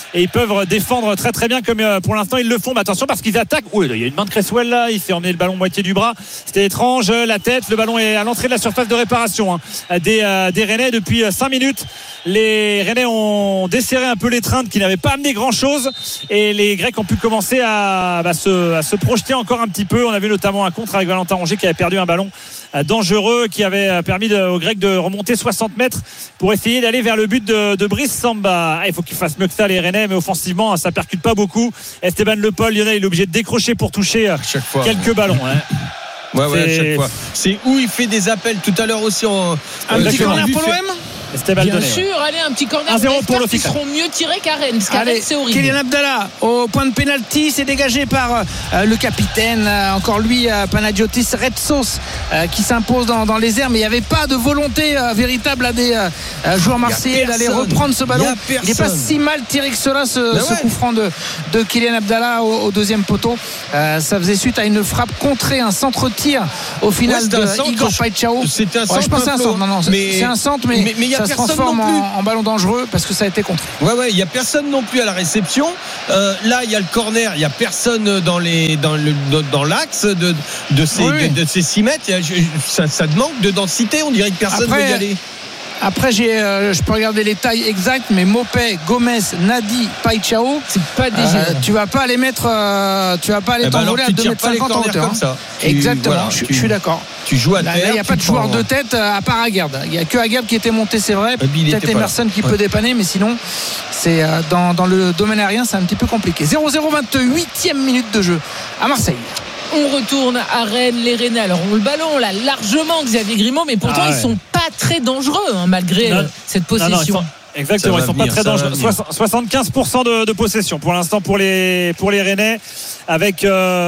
et ils peuvent défendre très très bien comme pour l'instant ils le font. Mais attention parce qu'ils attaquent. Oui, il y a une main de Cresswell là, il s'est emmené le ballon moitié du bras, c'était étrange, la tête, le ballon est à l'entrée de la surface de réparation hein, des, euh, des Rennais depuis cinq minutes. Les Rennais ont desserré un peu l'étreinte qui n'avait pas amené grand chose et les Grecs ont pu commencer à, bah, se, à se projeter encore un petit peu. On a vu notamment un contre avec Valentin Rongier qui avait perdu un ballon dangereux qui avait permis de, aux Grecs de remonter soixante mètres pour essayer d'aller vers le but de, de Brice Samba. Ah, il faut qu'ils fassent mieux que ça les Rennais, mais offensivement ça percute pas beaucoup. Esteban Le Paul, Lionel, il est obligé de décrocher pour toucher chaque fois, quelques ouais. ballons hein. Ouais, ouais, à chaque fois. C'est où il fait des appels tout à l'heure aussi en un petit corner pour l'O M. Bien donné, sûr, ouais. Allez, un petit corner. un zéro pour l'O F I C. Ils seront mieux tirés qu'à Rennes, parce qu'à Rennes, c'est horrible. Kylian Abdallah au point de pénalty, c'est dégagé par euh, le capitaine, euh, encore lui, euh, Panagiotis Retsos, euh, qui s'impose dans, dans les airs, mais il n'y avait pas de volonté euh, véritable à des euh, joueurs marseillais d'aller reprendre ce ballon. Il n'est pas si mal tiré que cela, ce, ce ouais. coup franc de, de Kylian Abdallah au, au deuxième poteau. Euh, ça faisait suite à une frappe contrée, un centre-tir au final ouais, de centre, Igor Paixão. C'était un ouais, centre. Je pense à un centre, non, non, mais, c'est un centre, mais, mais, mais ça se transforme en, en ballon dangereux parce que ça a été contré. Ouais, ouais, il n'y a personne non plus à la réception. Euh, là, il y a le corner, il n'y a personne dans, les, dans, le, dans l'axe de, de, ces, oui. de, de ces six mètres. Ça, ça manque de densité, on dirait que personne ne veut y aller. Après, j'ai, euh, je peux regarder les tailles exactes, mais Mopé, Gomez, Nadi, Paixão, c'est pas des euh, tu vas pas les mettre, euh, tu vas pas les eh ben t'envoler à deux mètres cinquante en hauteur. Ça. Exactement, voilà, je, tu, je suis d'accord. Tu joues à là, terre. Il n'y a pas de joueur de tête à part Aguerd. Il n'y a que Aguerd qui était monté, c'est vrai. Peut-être Emerson qui ouais. peut dépanner, mais sinon, c'est euh, dans, dans le domaine aérien, c'est un petit peu compliqué. zéro zéro vingt-huitième minute de jeu à Marseille. On retourne à Rennes, les Rennais alors ont le ballon là largement, Xavier Grimaud, mais pourtant ah ouais. ils sont pas très dangereux hein, malgré non, cette possession. Non, non, ils sont, exactement, ils sont venir, pas très dangereux. soixante-quinze pour cent de, de possession pour l'instant pour les pour les Rennais, avec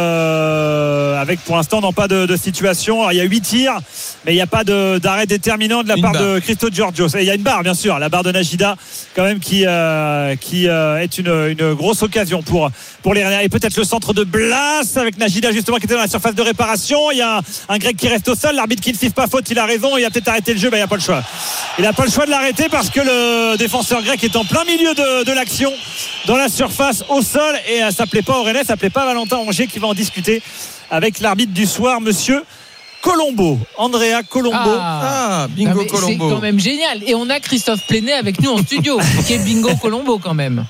euh, avec pour l'instant non pas de, de situation. Alors, il y a huit tirs, mais il n'y a pas de, d'arrêt déterminant de la Une part barre. de Christo Georgios. Et il y a une barre bien sûr, la barre de Najida quand même qui euh, qui euh, est une, une grosse occasion pour pour les Rennais. Et peut-être le centre de Blas avec Najida justement qui était dans la surface de réparation. Il y a un, un Grec qui reste au sol, l'arbitre qui ne siffle pas faute, il a raison, il a peut-être arrêté le jeu, mais il n'y a pas le choix. Il n'a pas le choix de l'arrêter parce que le défenseur grec est en plein milieu de, de l'action dans la surface au sol et euh, ça plaît pas au Rennais, ça plaît pas à Valentin Rongier qui va en discuter avec l'arbitre du soir, monsieur Colombo, Andrea Colombo. Ah, ah bingo non, Colombo. C'est quand même génial. Et on a Christophe Plenet avec nous en studio, qui est bingo Colombo quand même.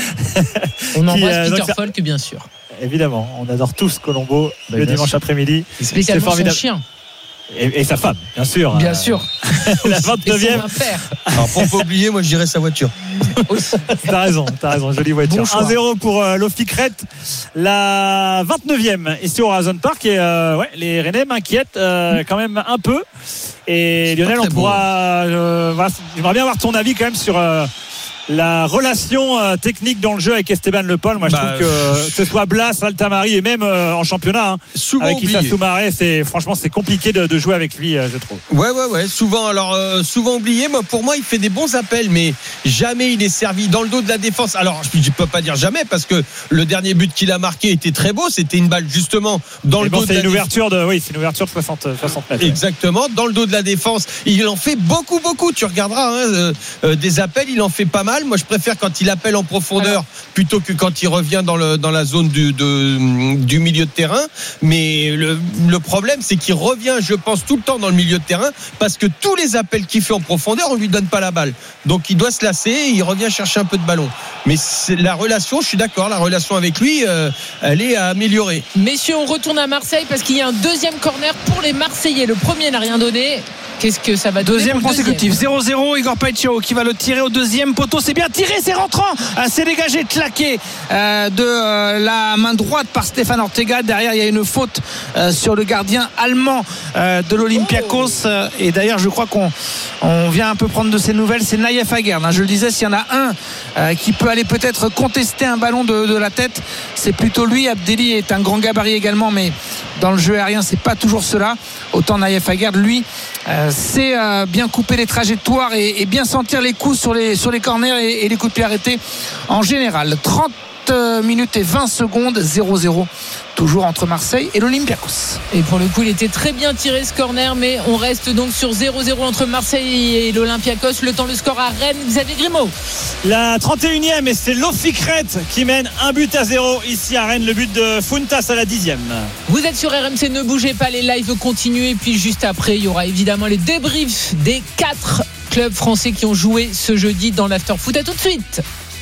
On embrasse qui, euh, Peter Falk bien sûr. Évidemment, on adore tous Colombo bah, le dimanche sûr. après-midi. C'est formidable. Son chien. Et, et sa femme, bien sûr. Bien sûr. La vingt-neuvième. Alors, pour pas oublier, moi je dirais sa voiture. T'as raison, t'as raison, jolie voiture. Bon un zéro pour euh, l'O F I C Red. La vingt-neuvième ici au Horizon Park. Et euh, ouais, les Rennais m'inquiètent euh, quand même un peu. Et c'est Lionel, on pourra. Euh, voilà, j'aimerais bien avoir ton avis quand même sur. Euh, la relation euh, technique dans le jeu avec Esteban Le Paul, moi je bah, trouve que euh, que ce soit Blas, Altamari et même euh, en championnat hein, souvent avec oublié. Issa Soumaré, c'est franchement c'est compliqué de, de jouer avec lui, euh, je trouve. Ouais ouais ouais, souvent alors euh, souvent oublié. Moi pour moi il fait des bons appels, mais jamais il est servi dans le dos de la défense. Alors je peux pas dire jamais parce que le dernier but qu'il a marqué était très beau, c'était une balle justement dans et le bon, dos c'est de une la ouverture défense. de oui c'est une ouverture de soixante, soixante mètres. Exactement, dans le dos de la défense. Il en fait beaucoup beaucoup. Tu regarderas hein, euh, euh, des appels, il en fait pas mal. Moi je préfère quand il appelle en profondeur alors, plutôt que quand il revient dans, le, dans la zone du, de, du milieu de terrain. Mais le, le problème, c'est qu'il revient, je pense, tout le temps dans le milieu de terrain parce que tous les appels qu'il fait en profondeur, on lui donne pas la balle. Donc il doit se lasser et il revient chercher un peu de ballon. Mais c'est la relation, je suis d'accord, la relation avec lui, euh, elle est à améliorer. Messieurs, on retourne à Marseille parce qu'il y a un deuxième corner pour les Marseillais. Le premier n'a rien donné. Qu'est-ce que ça va donner? Deuxième consécutif, zéro zéro, Igor Paixão qui va le tirer au deuxième poteau. C'est bien tiré, c'est rentrant. Euh, c'est dégagé, claqué euh, de euh, la main droite par Stéphane Ortega. Derrière, il y a une faute euh, sur le gardien allemand euh, de l'Olympiakos. Euh, et d'ailleurs, je crois qu'on on vient un peu prendre de ces nouvelles. C'est Naïef Aguerd. Hein. Je le disais, s'il y en a un euh, qui peut aller peut-être contester un ballon de, de la tête, c'est plutôt lui. Abdelli est un grand gabarit également, mais dans le jeu aérien, c'est pas toujours cela. Autant Naïef Aguerd, lui, euh, c'est euh, bien couper les trajectoires et, et bien sentir les coups sur les, sur les corners et, et les coups de pied arrêtés en général. trente minutes et vingt secondes, zéro zéro toujours entre Marseille et l'Olympiakos. Et pour le coup, il était très bien tiré ce corner, mais on reste donc sur zéro zéro entre Marseille et l'Olympiakos. Le temps, le score à Rennes, Xavier Grimaud. La trente et unième, et c'est l'Oficret qui mène un but à zéro ici à Rennes, le but de Fountas à la dixième. Vous êtes sur R M C, ne bougez pas, les lives continuent, et puis juste après, il y aura évidemment les débriefs des quatre clubs français qui ont joué ce jeudi dans l'After Foot. À tout de suite.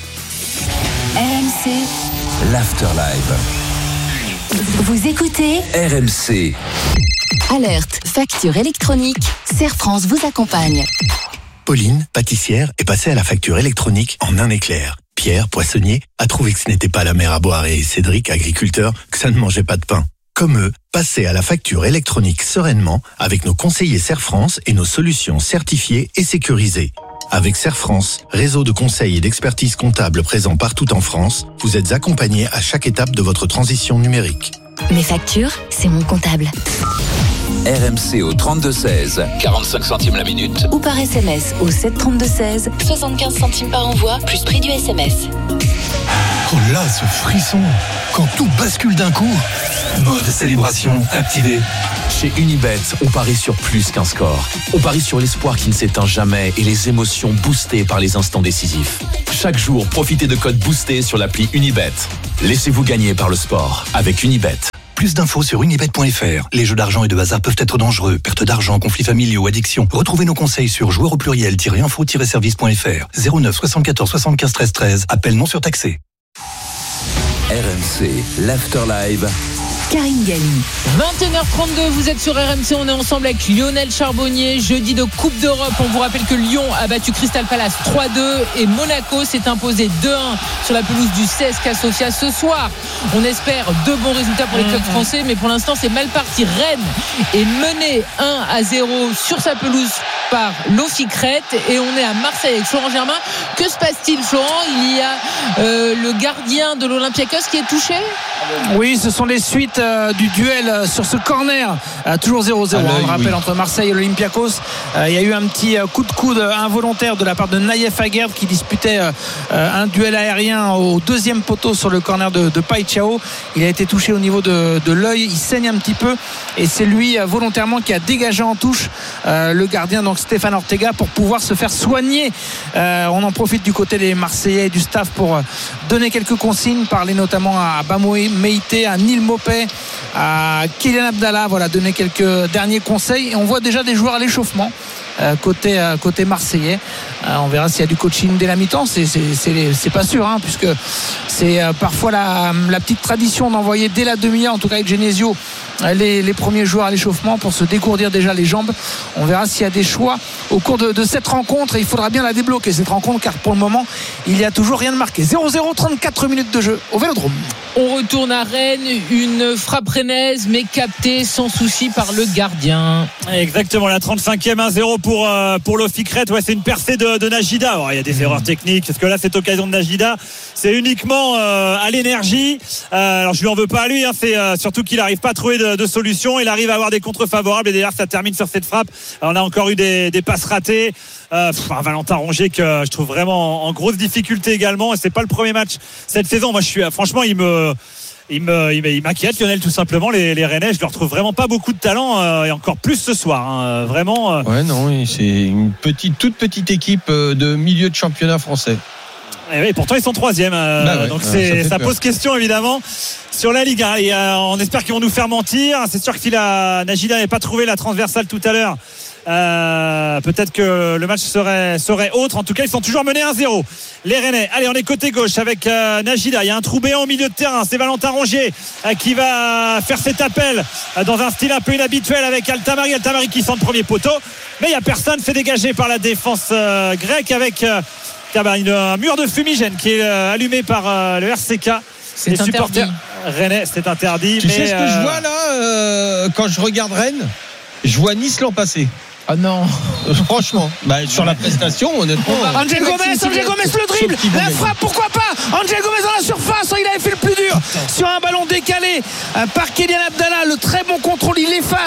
R M C, l'After Live. Vous écoutez R M C. Alerte, facture électronique, Serre France vous accompagne. Pauline, pâtissière, est passée à la facture électronique en un éclair. Pierre, poissonnier, a trouvé que ce n'était pas la mer à boire et Cédric, agriculteur, que ça ne mangeait pas de pain. Comme eux, passez à la facture électronique sereinement avec nos conseillers Serre France et nos solutions certifiées et sécurisées. Avec Serre France, réseau de conseils et d'expertise comptable présent partout en France, vous êtes accompagnés à chaque étape de votre transition numérique. Mes factures, c'est mon comptable. R M C au trente-deux seize, quarante-cinq centimes la minute. Ou par S M S au sept trente-deux seize, soixante-quinze centimes par envoi, plus prix du S M S. Oh là, ce frisson, quand tout bascule d'un coup. Mode célébration activé. Chez Unibet, on parie sur plus qu'un score. On parie sur l'espoir qui ne s'éteint jamais et les émotions boostées par les instants décisifs. Chaque jour, profitez de codes boostés sur l'appli Unibet. Laissez-vous gagner par le sport avec Unibet. Plus d'infos sur unibet point f r. Les jeux d'argent et de hasard peuvent être dangereux. Perte d'argent, conflits familiaux, addiction. Retrouvez nos conseils sur joueurs au pluriel-info-service point f r. zéro neuf soixante-quatorze soixante-quinze treize treize. Appel non surtaxé. R M C, l'After Live. Karine Galli. vingt et une heures trente-deux, vous êtes sur R M C, on est ensemble avec Lionel Charbonnier. Jeudi de Coupe d'Europe, on vous rappelle que Lyon a battu Crystal Palace trois deux et Monaco s'est imposé deux un sur la pelouse du C S K A Sofia. Ce soir, on espère deux bons résultats pour les clubs français, mais pour l'instant c'est mal parti. Rennes est mené un à zéro sur sa pelouse par l'Oficret et on est à Marseille avec Florent Germain. Que se passe-t-il, Florent? Il y a euh, le gardien de l'Olympiakos qui est touché? Oui, ce sont les suites euh, du duel euh, sur ce corner, euh, toujours zéro zéro, on le rappelle, oui, entre Marseille et l'Olympiakos. Euh, il y a eu un petit euh, coup de coude involontaire de la part de Naïef Aguerd qui disputait euh, un duel aérien au deuxième poteau sur le corner de, de Pai Chao. Il a été touché au niveau de, de l'œil, il saigne un petit peu et c'est lui euh, volontairement qui a dégagé en touche euh, le gardien, donc Stéphane Ortega, pour pouvoir se faire soigner. Euh, on en profite du côté des Marseillais et du staff pour euh, donner quelques consignes, parler notamment à Bamoé Meïté, à Neil Mopé, à Kylian Abdallah, voilà, donner quelques derniers conseils. Et on voit déjà des joueurs à l'échauffement euh, côté, euh, côté marseillais. Euh, on verra s'il y a du coaching dès la mi-temps. C'est, c'est, c'est, c'est pas sûr, hein, puisque c'est euh, parfois la, la petite tradition d'envoyer dès la demi-heure, en tout cas avec Genesio, les, les premiers joueurs à l'échauffement pour se dégourdir déjà les jambes. On verra s'il y a des choix au cours de, de cette rencontre et il faudra bien la débloquer cette rencontre, car pour le moment il n'y a toujours rien de marqué. Zéro zéro, trente-quatre minutes de jeu au Vélodrome. On retourne à Rennes, une frappe rennaise mais captée sans souci par le gardien. Exactement, la trente-cinquième, un zéro pour, euh, pour l'Oficret. Ouais, c'est une percée de, de Najida. Alors, il y a des mmh. erreurs techniques parce que là cette occasion de Najida c'est uniquement euh, à l'énergie. Euh, alors je lui en veux pas à lui, hein, c'est euh, surtout qu'il n'arrive pas à trouver de, de solution. Il arrive à avoir des contres favorables et d'ailleurs ça termine sur cette frappe. Alors, on a encore eu des, des passes ratées. Euh, pff, un Valentin Rongier que je trouve vraiment en, en grosse difficulté également, et c'est pas le premier match cette saison. Moi je suis franchement il me Il, me, il m'inquiète, Lionel, tout simplement. Les, les Rennais, je leur trouve vraiment pas beaucoup de talent, euh, et encore plus ce soir, hein, vraiment. Euh... Ouais, non, c'est une petite, toute petite équipe de milieu de championnat français. Et oui, pourtant ils sont troisième, euh, bah ouais, donc c'est, ça, ça pose question évidemment sur la Ligue. Et, euh, on espère qu'ils vont nous faire mentir. C'est sûr que si la Najida n'avait pas trouvé la transversale tout à l'heure, Euh, peut-être que le match serait, serait autre. En tout cas, ils sont toujours menés un zéro, les Rennais. Allez, on est côté gauche avec euh, Najida. Il y a un trou béant au milieu de terrain. C'est Valentin Rongier euh, qui va faire cet appel euh, dans un style un peu inhabituel avec Altamari. Altamari qui sent le premier poteau, mais il n'y a personne. Fait dégager par la défense euh, grecque avec euh, une, un mur de fumigène qui est euh, allumé par euh, le R C K. C'est les supporters Rennais, c'est interdit. Tu mais sais ce que euh... je vois là euh, quand je regarde Rennes? Je vois Nice l'an passé. Ah non, franchement, bah, sur la prestation, honnêtement. Angel Gomez, Angel Gomez le dribble, la frappe, pourquoi pas? Angel Gomez dans la surface, il avait fait le plus dur sur un ballon décalé par Kylian Abdallah. Le très bon contrôle, il efface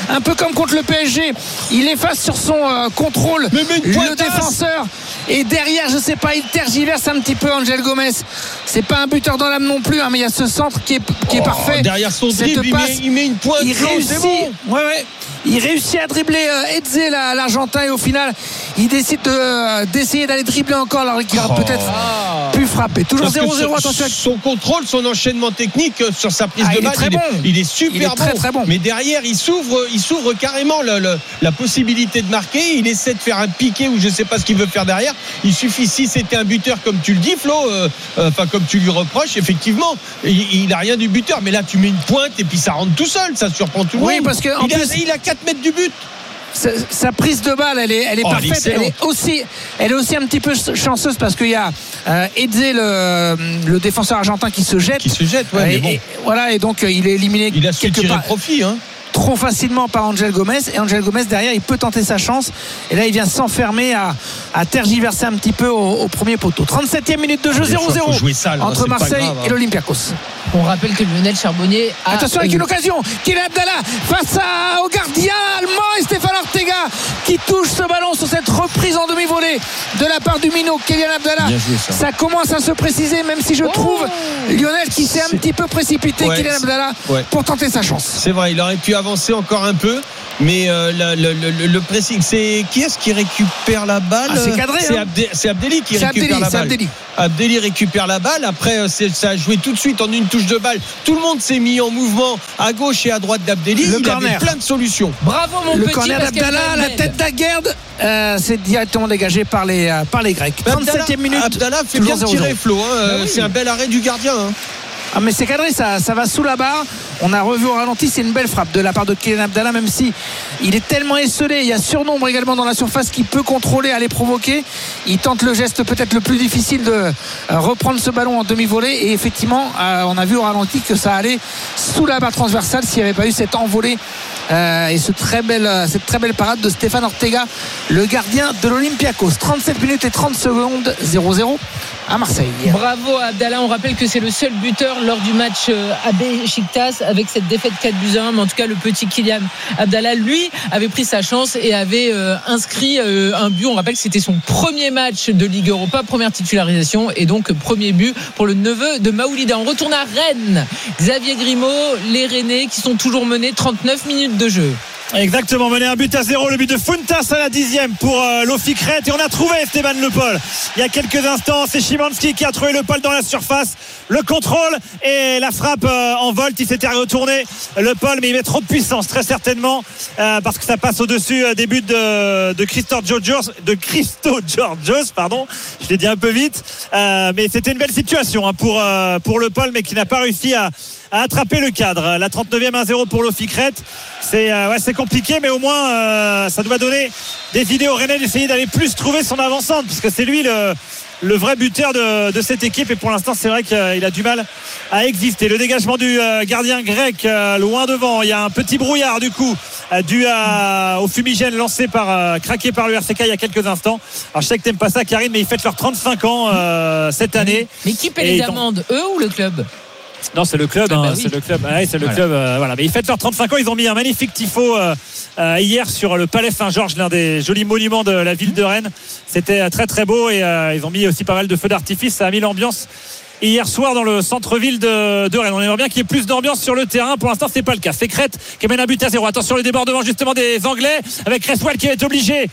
un peu comme contre le P S G. Il efface sur son euh, contrôle le défenseur. Et derrière, je sais pas, il tergiverse un petit peu Angel Gomez. C'est pas un buteur dans l'âme non plus, hein, mais il y a ce centre qui est, qui est oh, parfait. Derrière son dribble, il met, il met une pointe. Il réussit. C'est bon. Ouais, ouais. Il réussit à dribbler euh, Eze, la, l'Argentin, et au final, il décide de, euh, d'essayer d'aller dribbler encore, alors qu'il aurait oh. peut-être ah. pu frapper. Toujours zéro zéro, attention. Son contrôle, son enchaînement technique sur sa prise ah, de balle, il, bon. est, il est super il est bon. Très, très bon. Mais derrière, il s'ouvre, il s'ouvre carrément le, le, la possibilité de marquer. Il essaie de faire un piqué ou je ne sais pas ce qu'il veut faire derrière. Il suffit, si c'était un buteur comme tu le dis, Flo, euh, enfin comme tu lui reproches, effectivement, il n'a rien du buteur. Mais là, tu mets une pointe et puis ça rentre tout seul. Ça surprend tout le oui, monde. Parce que, il, plus, a, il a quatre mètres du but. Sa, sa prise de balle, elle est, elle est oh, parfaite. Elle est, aussi, elle est aussi un petit peu chanceuse parce qu'il y a euh, Eze, le, le défenseur argentin, qui se jette. Qui se jette, ouais. Et, mais bon. et, voilà, et donc il est éliminé. Il a su quelque tirer part. profit, hein. Trop facilement par Angel Gomez, et Angel Gomez derrière il peut tenter sa chance, et là il vient s'enfermer à, à tergiverser un petit peu au, au premier poteau. trente-septième minute de jeu, zéro zéro entre là, Marseille grave, hein. et l'Olympiakos. On rappelle que Lionel Charbonnier a attention avec une occasion, Kylian Abdallah face à, au gardien allemand et Stéphane Ortega qui touche ce ballon sur cette reprise en demi-volée de la part du minot Kylian Abdallah. Joué, ça. ça commence à se préciser, même si je oh trouve Lionel qui s'est un petit peu précipité, ouais, Kylian Abdallah, ouais. pour tenter sa chance. C'est vrai, il aurait pu avancer encore un peu, mais euh, le, le, le, le pressing, c'est qui est-ce qui récupère la balle? ah, C'est cadré, c'est, hein. Abde, c'est Abdelli qui c'est récupère Abdelli, la balle. Abdelli. Abdelli récupère la balle. Après, c'est, ça a joué tout de suite en une touche de balle. Tout le monde s'est mis en mouvement à gauche et à droite d'Abdelli. Le il corner. avait plein de solutions. Bravo mon le petit. Le corner d'Abdallah, la tête d'Aguerd, euh, c'est directement dégagé par les, euh, par les Grecs. trente-septième minute. Abdallah fait bien tirer, Flo. Hein. Bah oui. C'est un bel arrêt du gardien. Hein. Ah mais c'est cadré, ça, ça va sous la barre. On a revu au ralenti, c'est une belle frappe de la part de Kylian Abdallah, même si il est tellement esselé. Il y a surnombre également dans la surface qui peut contrôler, aller provoquer. Il tente le geste peut-être le plus difficile de euh, reprendre ce ballon en demi-volée, et effectivement euh, on a vu au ralenti que ça allait sous la barre transversale s'il n'y avait pas eu cette envolée euh, et ce très belle, cette très belle parade de Stéphane Ortega, le gardien de l'Olympiakos. Trente-sept minutes et trente secondes, zéro zéro à Marseille. Bravo Abdallah, on rappelle que c'est le seul buteur lors du match à Beşiktaş avec cette défaite quatre buts à un, mais en tout cas le petit Kylian Abdallah, lui, avait pris sa chance et avait euh, inscrit euh, un but. On rappelle que c'était son premier match de Ligue Europa, première titularisation, et donc premier but pour le neveu de Maoulida. On retourne à Rennes. Xavier Grimaud, les Rennais qui sont toujours menés, trente-neuf minutes de jeu. Exactement, mené un but à zéro, le but de Funtas à la dixième pour euh, l'Ofikret, et on a trouvé Esteban Le Paul il y a quelques instants. C'est Szymanski qui a trouvé Le Paul dans la surface, le contrôle et la frappe euh, en volte. Il s'était retourné Le Paul, mais il met trop de puissance très certainement, euh, parce que ça passe au-dessus euh, des buts de, de Christo Georgios de Christo Georgios, pardon, je l'ai dit un peu vite, euh, mais c'était une belle situation hein, pour, euh, pour Le Paul, mais qui n'a pas réussi à à attraper le cadre. La trente-neuvième, un zéro pour l'Ofikret. C'est, euh, ouais, c'est compliqué, mais au moins euh, ça doit donner des idées au Rennais d'essayer d'aller plus trouver son avant-centre, parce que c'est lui le, le vrai buteur de, de cette équipe, et pour l'instant c'est vrai qu'il a du mal à exister. Le dégagement du euh, gardien grec euh, loin devant, il y a un petit brouillard du coup euh, dû à, au fumigène lancé par euh, craqué par le R C K il y a quelques instants. Alors je sais que t'aimes pas ça Karine, mais ils fêtent leurs trente-cinq ans euh, cette année. Mais qui paie les amendes, eux ou le club? Non, c'est le club, hein, bah oui. c'est le club. Ouais, c'est le voilà. club. Euh, voilà. Mais ils fêtent leurs trente-cinq ans. Ils ont mis un magnifique tifo euh, euh, hier sur le Palais Saint-Georges, l'un des jolis monuments de la ville de Rennes. C'était très très beau, et euh, ils ont mis aussi pas mal de feux d'artifice. Ça a mis l'ambiance hier soir dans le centre-ville de, de Rennes. On aimerait bien qu'il y ait plus d'ambiance sur le terrain. Pour l'instant, c'est pas le cas. C'est Crête qui mène un but à zéro. Attention, le débordement justement des Anglais, avec Cresswell qui va être obligé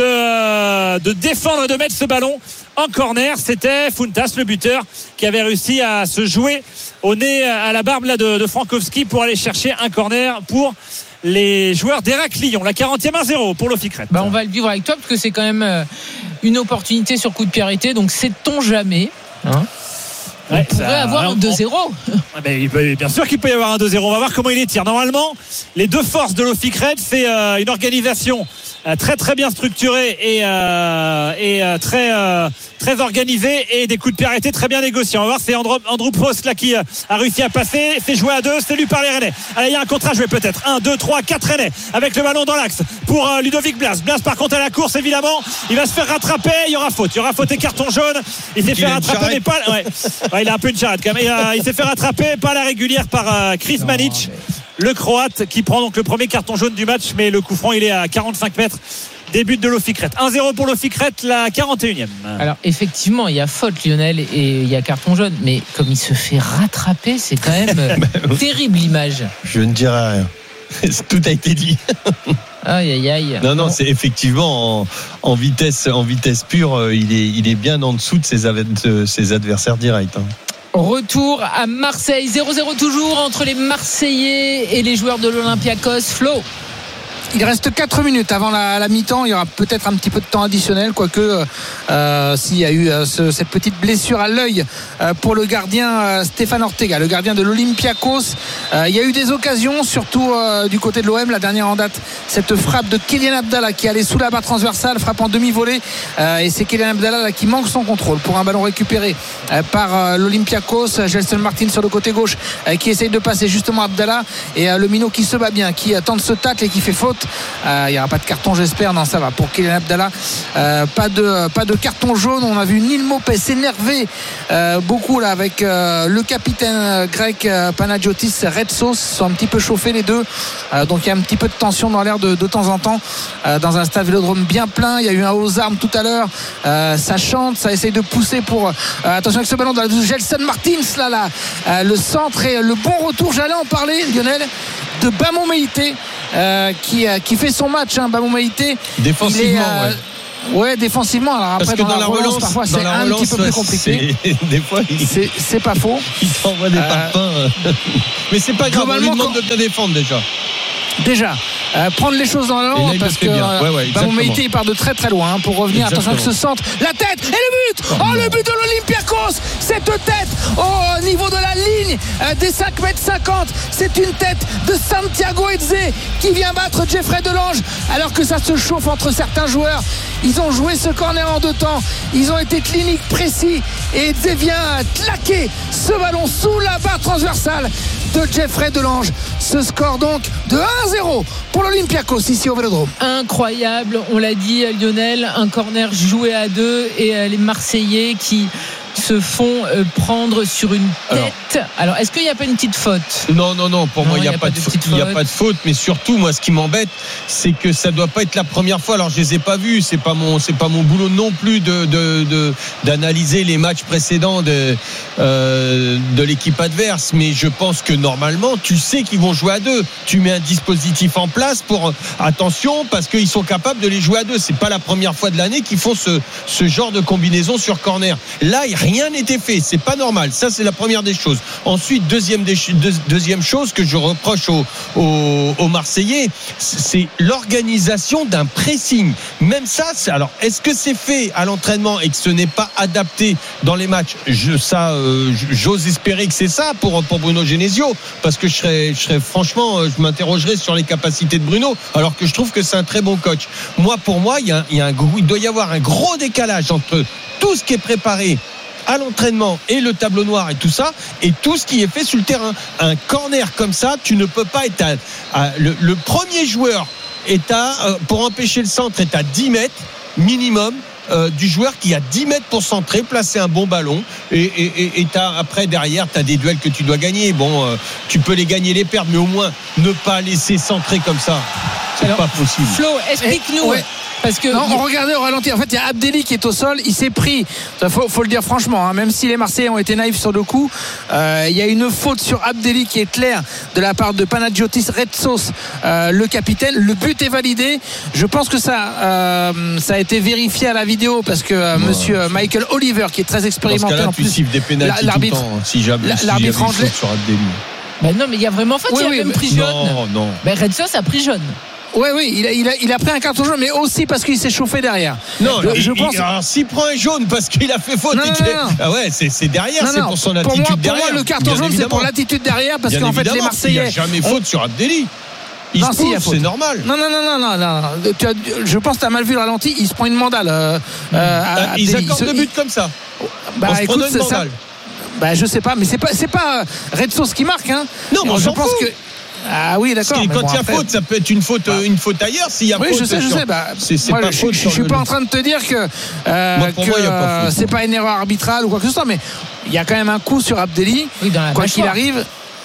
de, de défendre et de mettre ce ballon en corner. C'était Funtas, le buteur, qui avait réussi à se jouer au nez, à la barbe là, de, de Frankowski, pour aller chercher un corner pour les joueurs d'Héraklion. La quarantième, un zéro pour l'Ofikret. Bah, on va le vivre avec toi, parce que c'est quand même une opportunité sur coup de pied arrêté, donc sait-on jamais, hein. On ouais, pourrait ça, avoir un deux zéro. Ah ben, bien sûr qu'il peut y avoir un deux zéro. On va voir comment il les tire. Normalement, les deux forces de l'Ofikret, c'est euh, une organisation euh, très très bien structurée et, euh, et euh, très euh, très organisée, et des coups de pied arrêtés très bien négociés. On va voir, c'est Andrew, Andrew Prost là qui euh, a réussi à passer. C'est joué à deux, c'est lu par les Rennais. Allez, il y a un contre à jouer peut-être. un, deux, trois, quatre Rennais avec le ballon dans l'axe pour euh, Ludovic Blas. Blas par contre à la course évidemment. Il va se faire rattraper. Il y aura faute. Il y aura faute et carton jaune. Il s'est fait rattraper, mais pas. Ouais. Ouais, il a un peu une charrette quand même. Il, a, il s'est fait rattraper, pas à la régulière, par euh, Chris non, Manic. Mais... le Croate qui prend donc le premier carton jaune du match, mais le coup franc il est à quarante-cinq mètres. Début de l'Oficret. un zéro pour l'Oficret, la quarante et unième. Alors effectivement, il y a faute Lionel et il y a carton jaune, mais comme il se fait rattraper, c'est quand même terrible l'image. Je ne dirai rien. Tout a été dit. Aïe aïe aïe. Non non, c'est effectivement en, en vitesse en vitesse pure, il est il est bien en dessous de ses, de ses adversaires directs. Hein. Retour à Marseille, zéro zéro toujours entre les Marseillais et les joueurs de l'Olympiakos. Flo. Il reste quatre minutes avant la, la mi-temps. Il y aura peut-être un petit peu de temps additionnel, quoique euh, s'il y a eu euh, ce, cette petite blessure à l'œil euh, pour le gardien euh, Stéphane Ortega, le gardien de l'Olympiakos. Euh, il y a eu des occasions, surtout euh, du côté de l'O M. La dernière en date, cette frappe de Kylian Abdallah qui allait sous la barre transversale, frappe en demi-volée. Euh, et c'est Kylian Abdallah là, qui manque son contrôle pour un ballon récupéré euh, par euh, l'Olympiakos. Gelson Martin sur le côté gauche euh, qui essaye de passer justement Abdallah. Et euh, le minot qui se bat bien, qui euh, tente ce tacle et qui fait faute. Euh, il n'y aura pas de carton, j'espère. Non, ça va pour Kylian Abdallah. Euh, pas de pas de carton jaune. On a vu Neil Maupay s'énerver euh, beaucoup là avec euh, le capitaine grec euh, Panagiotis Retsos. Ils sont un petit peu chauffés les deux. Euh, donc il y a un petit peu de tension dans l'air de, de temps en temps euh, dans un stade Vélodrome bien plein. Il y a eu un aux armes tout à l'heure. Euh, ça chante, ça essaye de pousser pour euh, attention avec ce ballon de Gelson Martins là là. Euh, le centre et le bon retour. J'allais en parler, Lionel, de Bamon Meïté. Euh, qui, euh, qui fait son match, hein, Bamon Meïté. Défensivement, est, euh, ouais. Ouais, défensivement. Alors après, dans, dans la relance, relance parfois, c'est un relance, petit peu plus compliqué. C'est, des fois, il, c'est, c'est pas faux. Il t'envoie des euh, parpaings. Mais c'est pas grave, on lui demande quand... de bien défendre déjà. Déjà, euh, prendre les choses dans la langue parce que euh, ouais, ouais, Bamon Meïté il part de très très loin hein, pour revenir. Exactement. Attention avec ce centre, la tête et le but. Oh, le but de l'Olympiakos. Cette tête au niveau de la ligne euh, des cinq mètres cinquante. C'est une tête de Santiago Eze qui vient battre Jeffrey Delange alors que ça se chauffe entre certains joueurs. Ils ont joué ce corner en deux temps. Ils ont été cliniques, précis. Et Eze vient claquer ce ballon sous la barre transversale de Jeffrey Delange. Ce score donc de un zéro pour l'Olympiakos ici au Vélodrome. Incroyable, on l'a dit Lionel, un corner joué à deux et les Marseillais qui se font euh, prendre sur une tête. Alors, Alors est-ce qu'il n'y a pas une petite faute ? Non, non, non. Pour non, moi, il n'y a, a pas de faute. Il n'y a pas de faute. Mais surtout, moi, ce qui m'embête, c'est que ça ne doit pas être la première fois. Alors, je les ai pas vus. C'est pas mon, c'est pas mon boulot non plus de, de, de d'analyser les matchs précédents de, euh, de l'équipe adverse. Mais je pense que normalement, tu sais qu'ils vont jouer à deux. Tu mets un dispositif en place pour attention parce qu'ils sont capables de les jouer à deux. C'est pas la première fois de l'année qu'ils font ce, ce genre de combinaison sur corner. Là, il rien n'était fait, c'est pas normal. Ça, c'est la première des choses. Ensuite, deuxième, des, deux, deuxième chose que je reproche aux, aux, aux Marseillais, c'est l'organisation d'un pressing. Même ça, c'est, alors, est-ce que c'est fait à l'entraînement et que ce n'est pas adapté dans les matchs ? Je, ça, euh, j'ose espérer que c'est ça pour, pour Bruno Genesio, parce que je serais, je serais franchement, je m'interrogerais sur les capacités de Bruno, alors que je trouve que c'est un très bon coach. Moi, pour moi, il y a, il y a un, il doit y avoir un gros décalage entre tout ce qui est préparé à l'entraînement et le tableau noir et tout ça et tout ce qui est fait sur le terrain. Un corner comme ça, tu ne peux pas être à, à, le, le premier joueur est à euh, pour empêcher le centre est à dix mètres minimum euh, du joueur qui a dix mètres pour centrer, placer un bon ballon et, et, et, et t'as, après derrière tu as des duels que tu dois gagner. Bon euh, tu peux les gagner, les perdre, mais au moins ne pas laisser centrer comme ça, c'est Alors, pas possible. Flo, explique-nous. Ouais. Parce que non, on regardait au ralenti. En fait, il y a Abdelli qui est au sol. Il s'est pris. Il faut, faut le dire franchement. Hein, même si les Marseillais ont été naïfs sur le coup, euh, il y a une faute sur Abdelli qui est claire de la part de Panagiotis Retsos, euh, le capitaine. Le but est validé. Je pense que ça, euh, ça a été vérifié à la vidéo parce que euh, ouais, Monsieur Michael Oliver, qui est très expérimenté en plus, des pénaltys l'arbitre, tout le temps, si jamais, si l'arbitre anglais sur Abdelli. Ben non, mais il y a vraiment faute. Oui, il a oui, même pris jaune. Non, non. Ben Retsos a pris jaune. Oui, oui, il a, il, a, il a pris un carton jaune, mais aussi parce qu'il s'est chauffé derrière. Non, je, il, je pense. Il, alors, s'il prend un jaune parce qu'il a fait faute, non, et non, non, non. Ah ouais, c'est, c'est derrière, non, c'est non, pour son attitude attitude pour moi, derrière. Pour moi, le carton jaune, c'est pour l'attitude derrière, parce bien qu'en fait, les Marseillais. Il n'y a jamais faute on... sur Abdelli. Il non, se si, pousse, c'est normal. Non, non, non, non, non, non. Tu as, je pense que tu as mal vu le ralenti. Il se prend une mandale. Euh, euh, à, ils accordent se... le but comme ça. Bah, on se écoute, une mandale. Bah, je sais pas, mais c'est pas, c'est pas Retsos qui marque, hein. Non, mais je pense que. Ah oui, d'accord. Parce que quand bon, il y a après... faute, ça peut être une faute, euh, une faute ailleurs. S'il y a oui, faute, je sais, je sur... sais. Bah, c'est, c'est moi, pas je, faute. Je, je suis le... pas en train de te dire que, euh, moi, que moi, y a pas faute, c'est pas une erreur arbitrale ou quoi que ce soit, mais il y a quand même un coup sur Abdelli, oui, quoi qu'il arrive.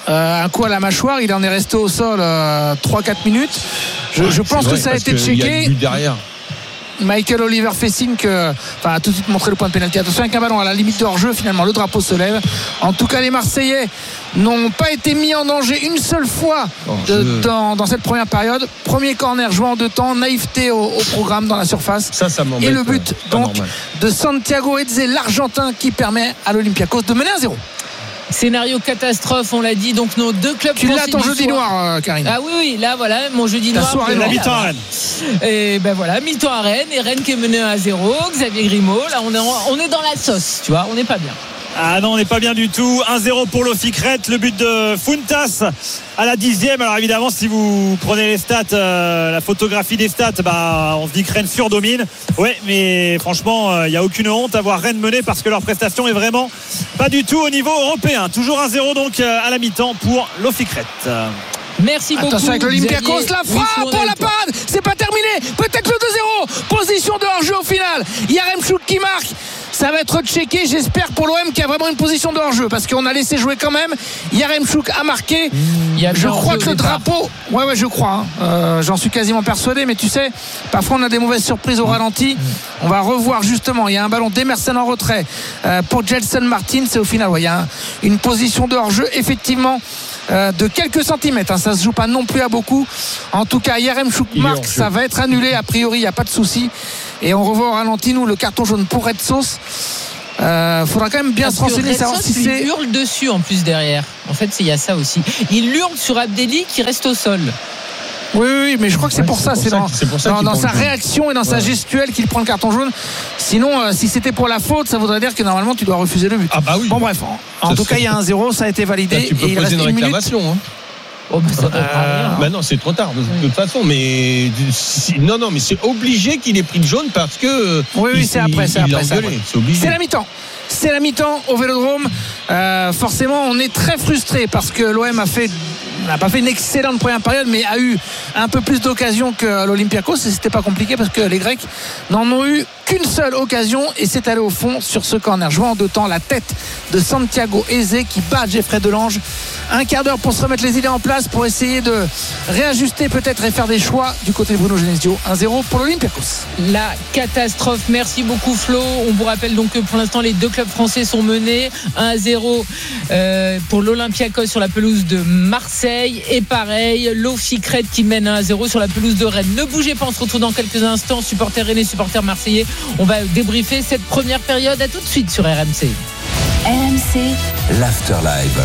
Euh, un coup à la mâchoire, il en est resté au sol euh, trois quatre minutes. Je, ouais, je pense vrai, que ça a été que checké. Il y a du but derrière. Michael Oliver fait signe que, enfin, a tout de suite montré le point de pénalty. Attention avec un ballon à la limite de hors-jeu, finalement le drapeau se lève. En tout cas, les Marseillais n'ont pas été mis en danger une seule fois de, dans, dans cette première période. Premier corner joué en deux temps, naïveté au, au programme dans la surface. Ça, ça m'embête. Et le but donc normal. de Santiago Eze, l'Argentin, qui permet à l'Olympiakos de mener un zéro. Scénario catastrophe, on l'a dit, donc nos deux clubs. Tu l'as ton jeudi noir, euh, Karine. Ah oui, oui, là voilà, mon jeudi Ta noir. soirée La mi-temps à Rennes. Et ben voilà, mi-temps à Rennes, et Rennes qui est mené à zéro, Xavier Grimaud, là on est, on est dans la sauce, tu vois, on n'est pas bien. Ah non, on n'est pas bien du tout. un zéro pour l'Oficret, le but de Funtas à la dixième. Alors évidemment, si vous prenez les stats, euh, la photographie des stats, bah, on se dit que Rennes surdomine. Ouais, mais franchement, il euh, n'y a aucune honte à voir Rennes mener parce que leur prestation est vraiment pas du tout au niveau européen. Toujours un zéro donc euh, à la mi-temps pour l'Oficret. Merci beaucoup. Attention avec l'Olympiakos, la frappe, oui, oh, la parade, c'est pas terminé, peut-être le deux zéro, position de hors-jeu au final. Yaremchuk qui marque. Ça va être checké, j'espère, pour l'O M qui a vraiment une position de hors-jeu parce qu'on a laissé jouer quand même. Yaremchuk a marqué. Il y a je crois que le départ. drapeau. Ouais, ouais, je crois. Hein. Euh, j'en suis quasiment persuadé, mais tu sais, parfois on a des mauvaises surprises au ralenti. On va revoir justement. Il y a un ballon d'Emerson en retrait euh, pour Gelson Martin. C'est au final, ouais, il y a un, une position de hors-jeu, effectivement. Euh, de quelques centimètres, hein, ça se joue pas non plus à beaucoup. En tout cas, Yaremchuk marque, ça va être annulé a priori, il n'y a pas de souci. Et on revoit au ralenti nous le carton jaune pour Red Sauce. Euh, faudra quand même bien Parce se renseigner, Red savoir Sauce si lui c'est. hurle dessus en plus derrière. En fait, il y a ça aussi. Il hurle sur Abdelli qui reste au sol. Oui, oui, mais je crois que c'est Ouais, pour c'est ça. pour C'est ça dans, qu'il- c'est pour ça dans, qu'il dans prend sa le jaune. réaction et dans sa Ouais. gestuelle qu'il prend le carton jaune. Sinon, euh, si c'était pour la faute, ça voudrait dire que normalement tu dois refuser le but. Ah bah oui. Bon, bref. En, en Ça tout serait- cas, il y a un zéro, ça a été validé. Là, tu peux et il reste poser une une minute. réclamation. Hein. Oh, bah, ça donnera rien. Bah non, c'est trop tard de toute façon. Mais si- non, non, mais c'est obligé qu'il ait pris le jaune parce que. Oui, oui, il- c'est après, il- c'est il l'a après, c'est engueulé. après. C'est obligé. C'est la mi-temps. C'est la mi-temps au Vélodrome. Euh, forcément, on est très frustré parce que l'O M a fait n'a pas fait une excellente première période, mais a eu un peu plus d'occasions que l'Olympiakos. Et c'était pas compliqué parce que les Grecs n'en ont eu qu'une seule occasion et c'est allé au fond sur ce corner. Jouant en deux temps, la tête de Santiago Eze qui bat Geoffrey Delange. Un quart d'heure pour se remettre les idées en place, pour essayer de réajuster peut-être et faire des choix du côté de Bruno Genesio. un zéro pour l'Olympiakos. La catastrophe. Merci beaucoup Flo. On vous rappelle donc que pour l'instant les deux clubs français sont menés un à zéro euh, pour l'Olympiakos sur la pelouse de Marseille et pareil l'Oficret qui mène un à zéro sur la pelouse de Rennes. Ne bougez pas, on se retrouve dans quelques instants. Supporters rennais, supporters marseillais. On va débriefer cette première période. À tout de suite sur R M C. R M C. L'Afterlive.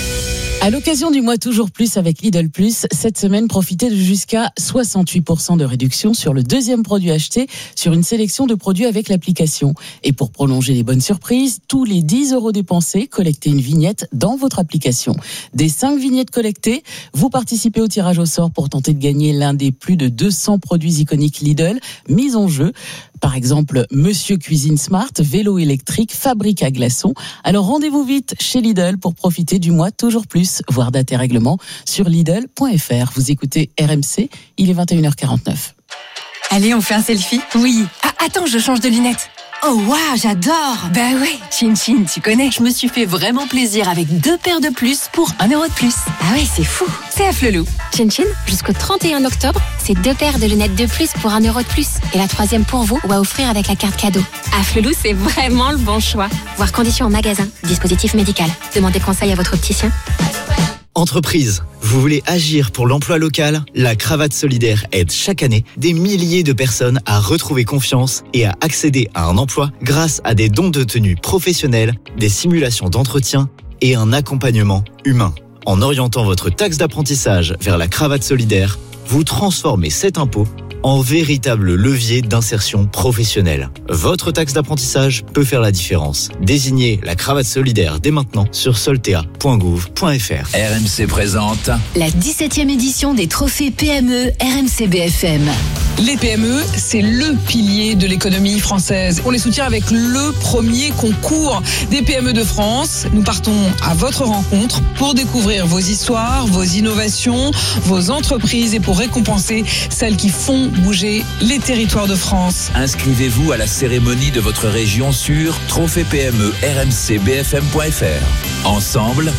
À l'occasion du mois Toujours Plus avec Lidl Plus, cette semaine, profitez de jusqu'à soixante-huit pour cent de réduction sur le deuxième produit acheté sur une sélection de produits avec l'application. Et pour prolonger les bonnes surprises, tous les dix euros dépensés, collectez une vignette dans votre application. Des cinq vignettes collectées, vous participez au tirage au sort pour tenter de gagner l'un des plus de deux cents produits iconiques Lidl mis en jeu. Par exemple, Monsieur Cuisine Smart, vélo électrique, fabrique à glaçons. Alors rendez-vous vite chez Lidl pour profiter du mois Toujours Plus. Voir date et règlement sur Lidl point F R. Vous écoutez R M C, il est vingt et une heures quarante-neuf. Allez, on fait un selfie? Oui. Ah, attends, je change de lunettes. Oh waouh, j'adore. Bah ouais, Chin Chin, tu connais. Je me suis fait vraiment plaisir avec deux paires de plus pour un euro de plus. Ah ouais, c'est fou. C'est à Flelou. Chin Chin, jusqu'au trente et un octobre, c'est deux paires de lunettes de plus pour un euro de plus. Et la troisième pour vous ou à offrir avec la carte cadeau. À Flelou, c'est vraiment le bon choix. Voir conditions en magasin. Dispositif médical. Demandez conseil à votre opticien. Entreprise, vous voulez agir pour l'emploi local? La Cravate Solidaire aide chaque année des milliers de personnes à retrouver confiance et à accéder à un emploi grâce à des dons de tenue professionnels, des simulations d'entretien et un accompagnement humain. En orientant votre taxe d'apprentissage vers la Cravate Solidaire, vous transformez cet impôt en véritable levier d'insertion professionnelle. Votre taxe d'apprentissage peut faire la différence. Désignez la Cravate Solidaire dès maintenant sur soltea point gouv point F R. R M C présente La dix-septième édition des trophées P M E R M C B F M. Les P M E, c'est le pilier de l'économie française. On les soutient avec le premier concours des P M E de France. Nous partons à votre rencontre pour découvrir vos histoires, vos innovations, vos entreprises et pour récompenser celles qui font bouger les territoires de France. Inscrivez-vous à la cérémonie de votre région sur trophée P M E R M C B F M point F R. Ensemble,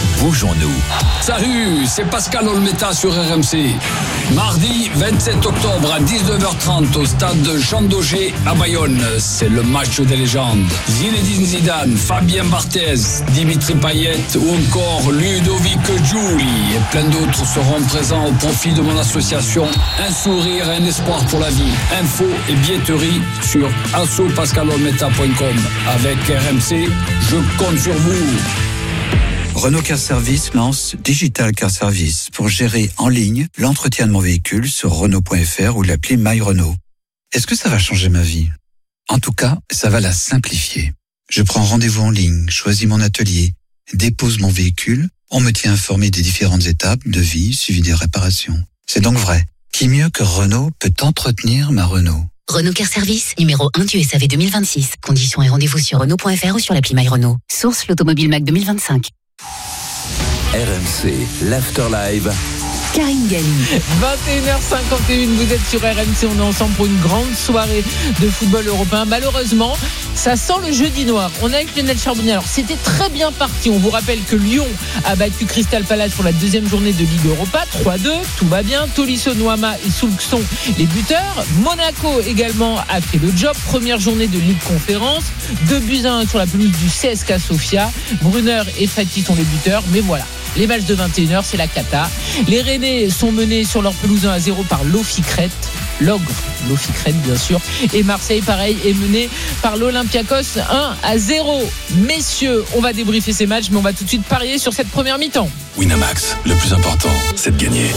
Bougeons-nous. Salut, c'est Pascal Olmeta sur R M C. Mardi vingt-sept octobre à dix-neuf heures trente au stade Jean Daugé à Bayonne. C'est le match des légendes. Zinedine Zidane, Fabien Barthez, Dimitri Payet ou encore Ludovic Giuli et plein d'autres seront présents au profit de mon association Un sourire et un espoir pour la vie. Info et billetterie sur asso pascal olmeta point com. Avec R M C, je compte sur vous. Renault Car Service lance Digital Car Service pour gérer en ligne l'entretien de mon véhicule sur Renault point F R ou l'appli My Renault. Est-ce que ça va changer ma vie ? En tout cas, ça va la simplifier. Je prends rendez-vous en ligne, choisis mon atelier, dépose mon véhicule, on me tient informé des différentes étapes de vie suivi des réparations. C'est donc vrai. Qui mieux que Renault peut entretenir ma Renault ? Renault Car Service, numéro un du S A V deux mille vingt-six. Conditions et rendez-vous sur Renault point F R ou sur l'appli My Renault. Source l'Automobile Mac deux mille vingt-cinq. R M C, l'Afterlive. Karine Galli. vingt et une heures cinquante et une, vous êtes sur R M C, on est ensemble pour une grande soirée de football européen. Malheureusement, ça sent le jeudi noir. On est avec Lionel Charbonnier. Alors, c'était très bien parti. On vous rappelle que Lyon a battu Crystal Palace pour la deuxième journée de Ligue Europa, trois deux, tout va bien. Tolisso, Noama et Soulkson, les buteurs. Monaco également a fait le job. Première journée de Ligue Conférence. deux buts à un sur la pelouse du C S K A Sofia. Brunner et Fati sont les buteurs. Mais voilà, les matchs de vingt et une heures, c'est la cata. Les Rennais sont menés sur leur pelouse un à zéro par l'Oficret, l'ogre l'Oficret bien sûr, et Marseille pareil est mené par l'Olympiakos un à zéro. Messieurs, on va débriefer ces matchs, mais on va tout de suite parier sur cette première mi-temps. Winamax, le plus important, c'est de gagner.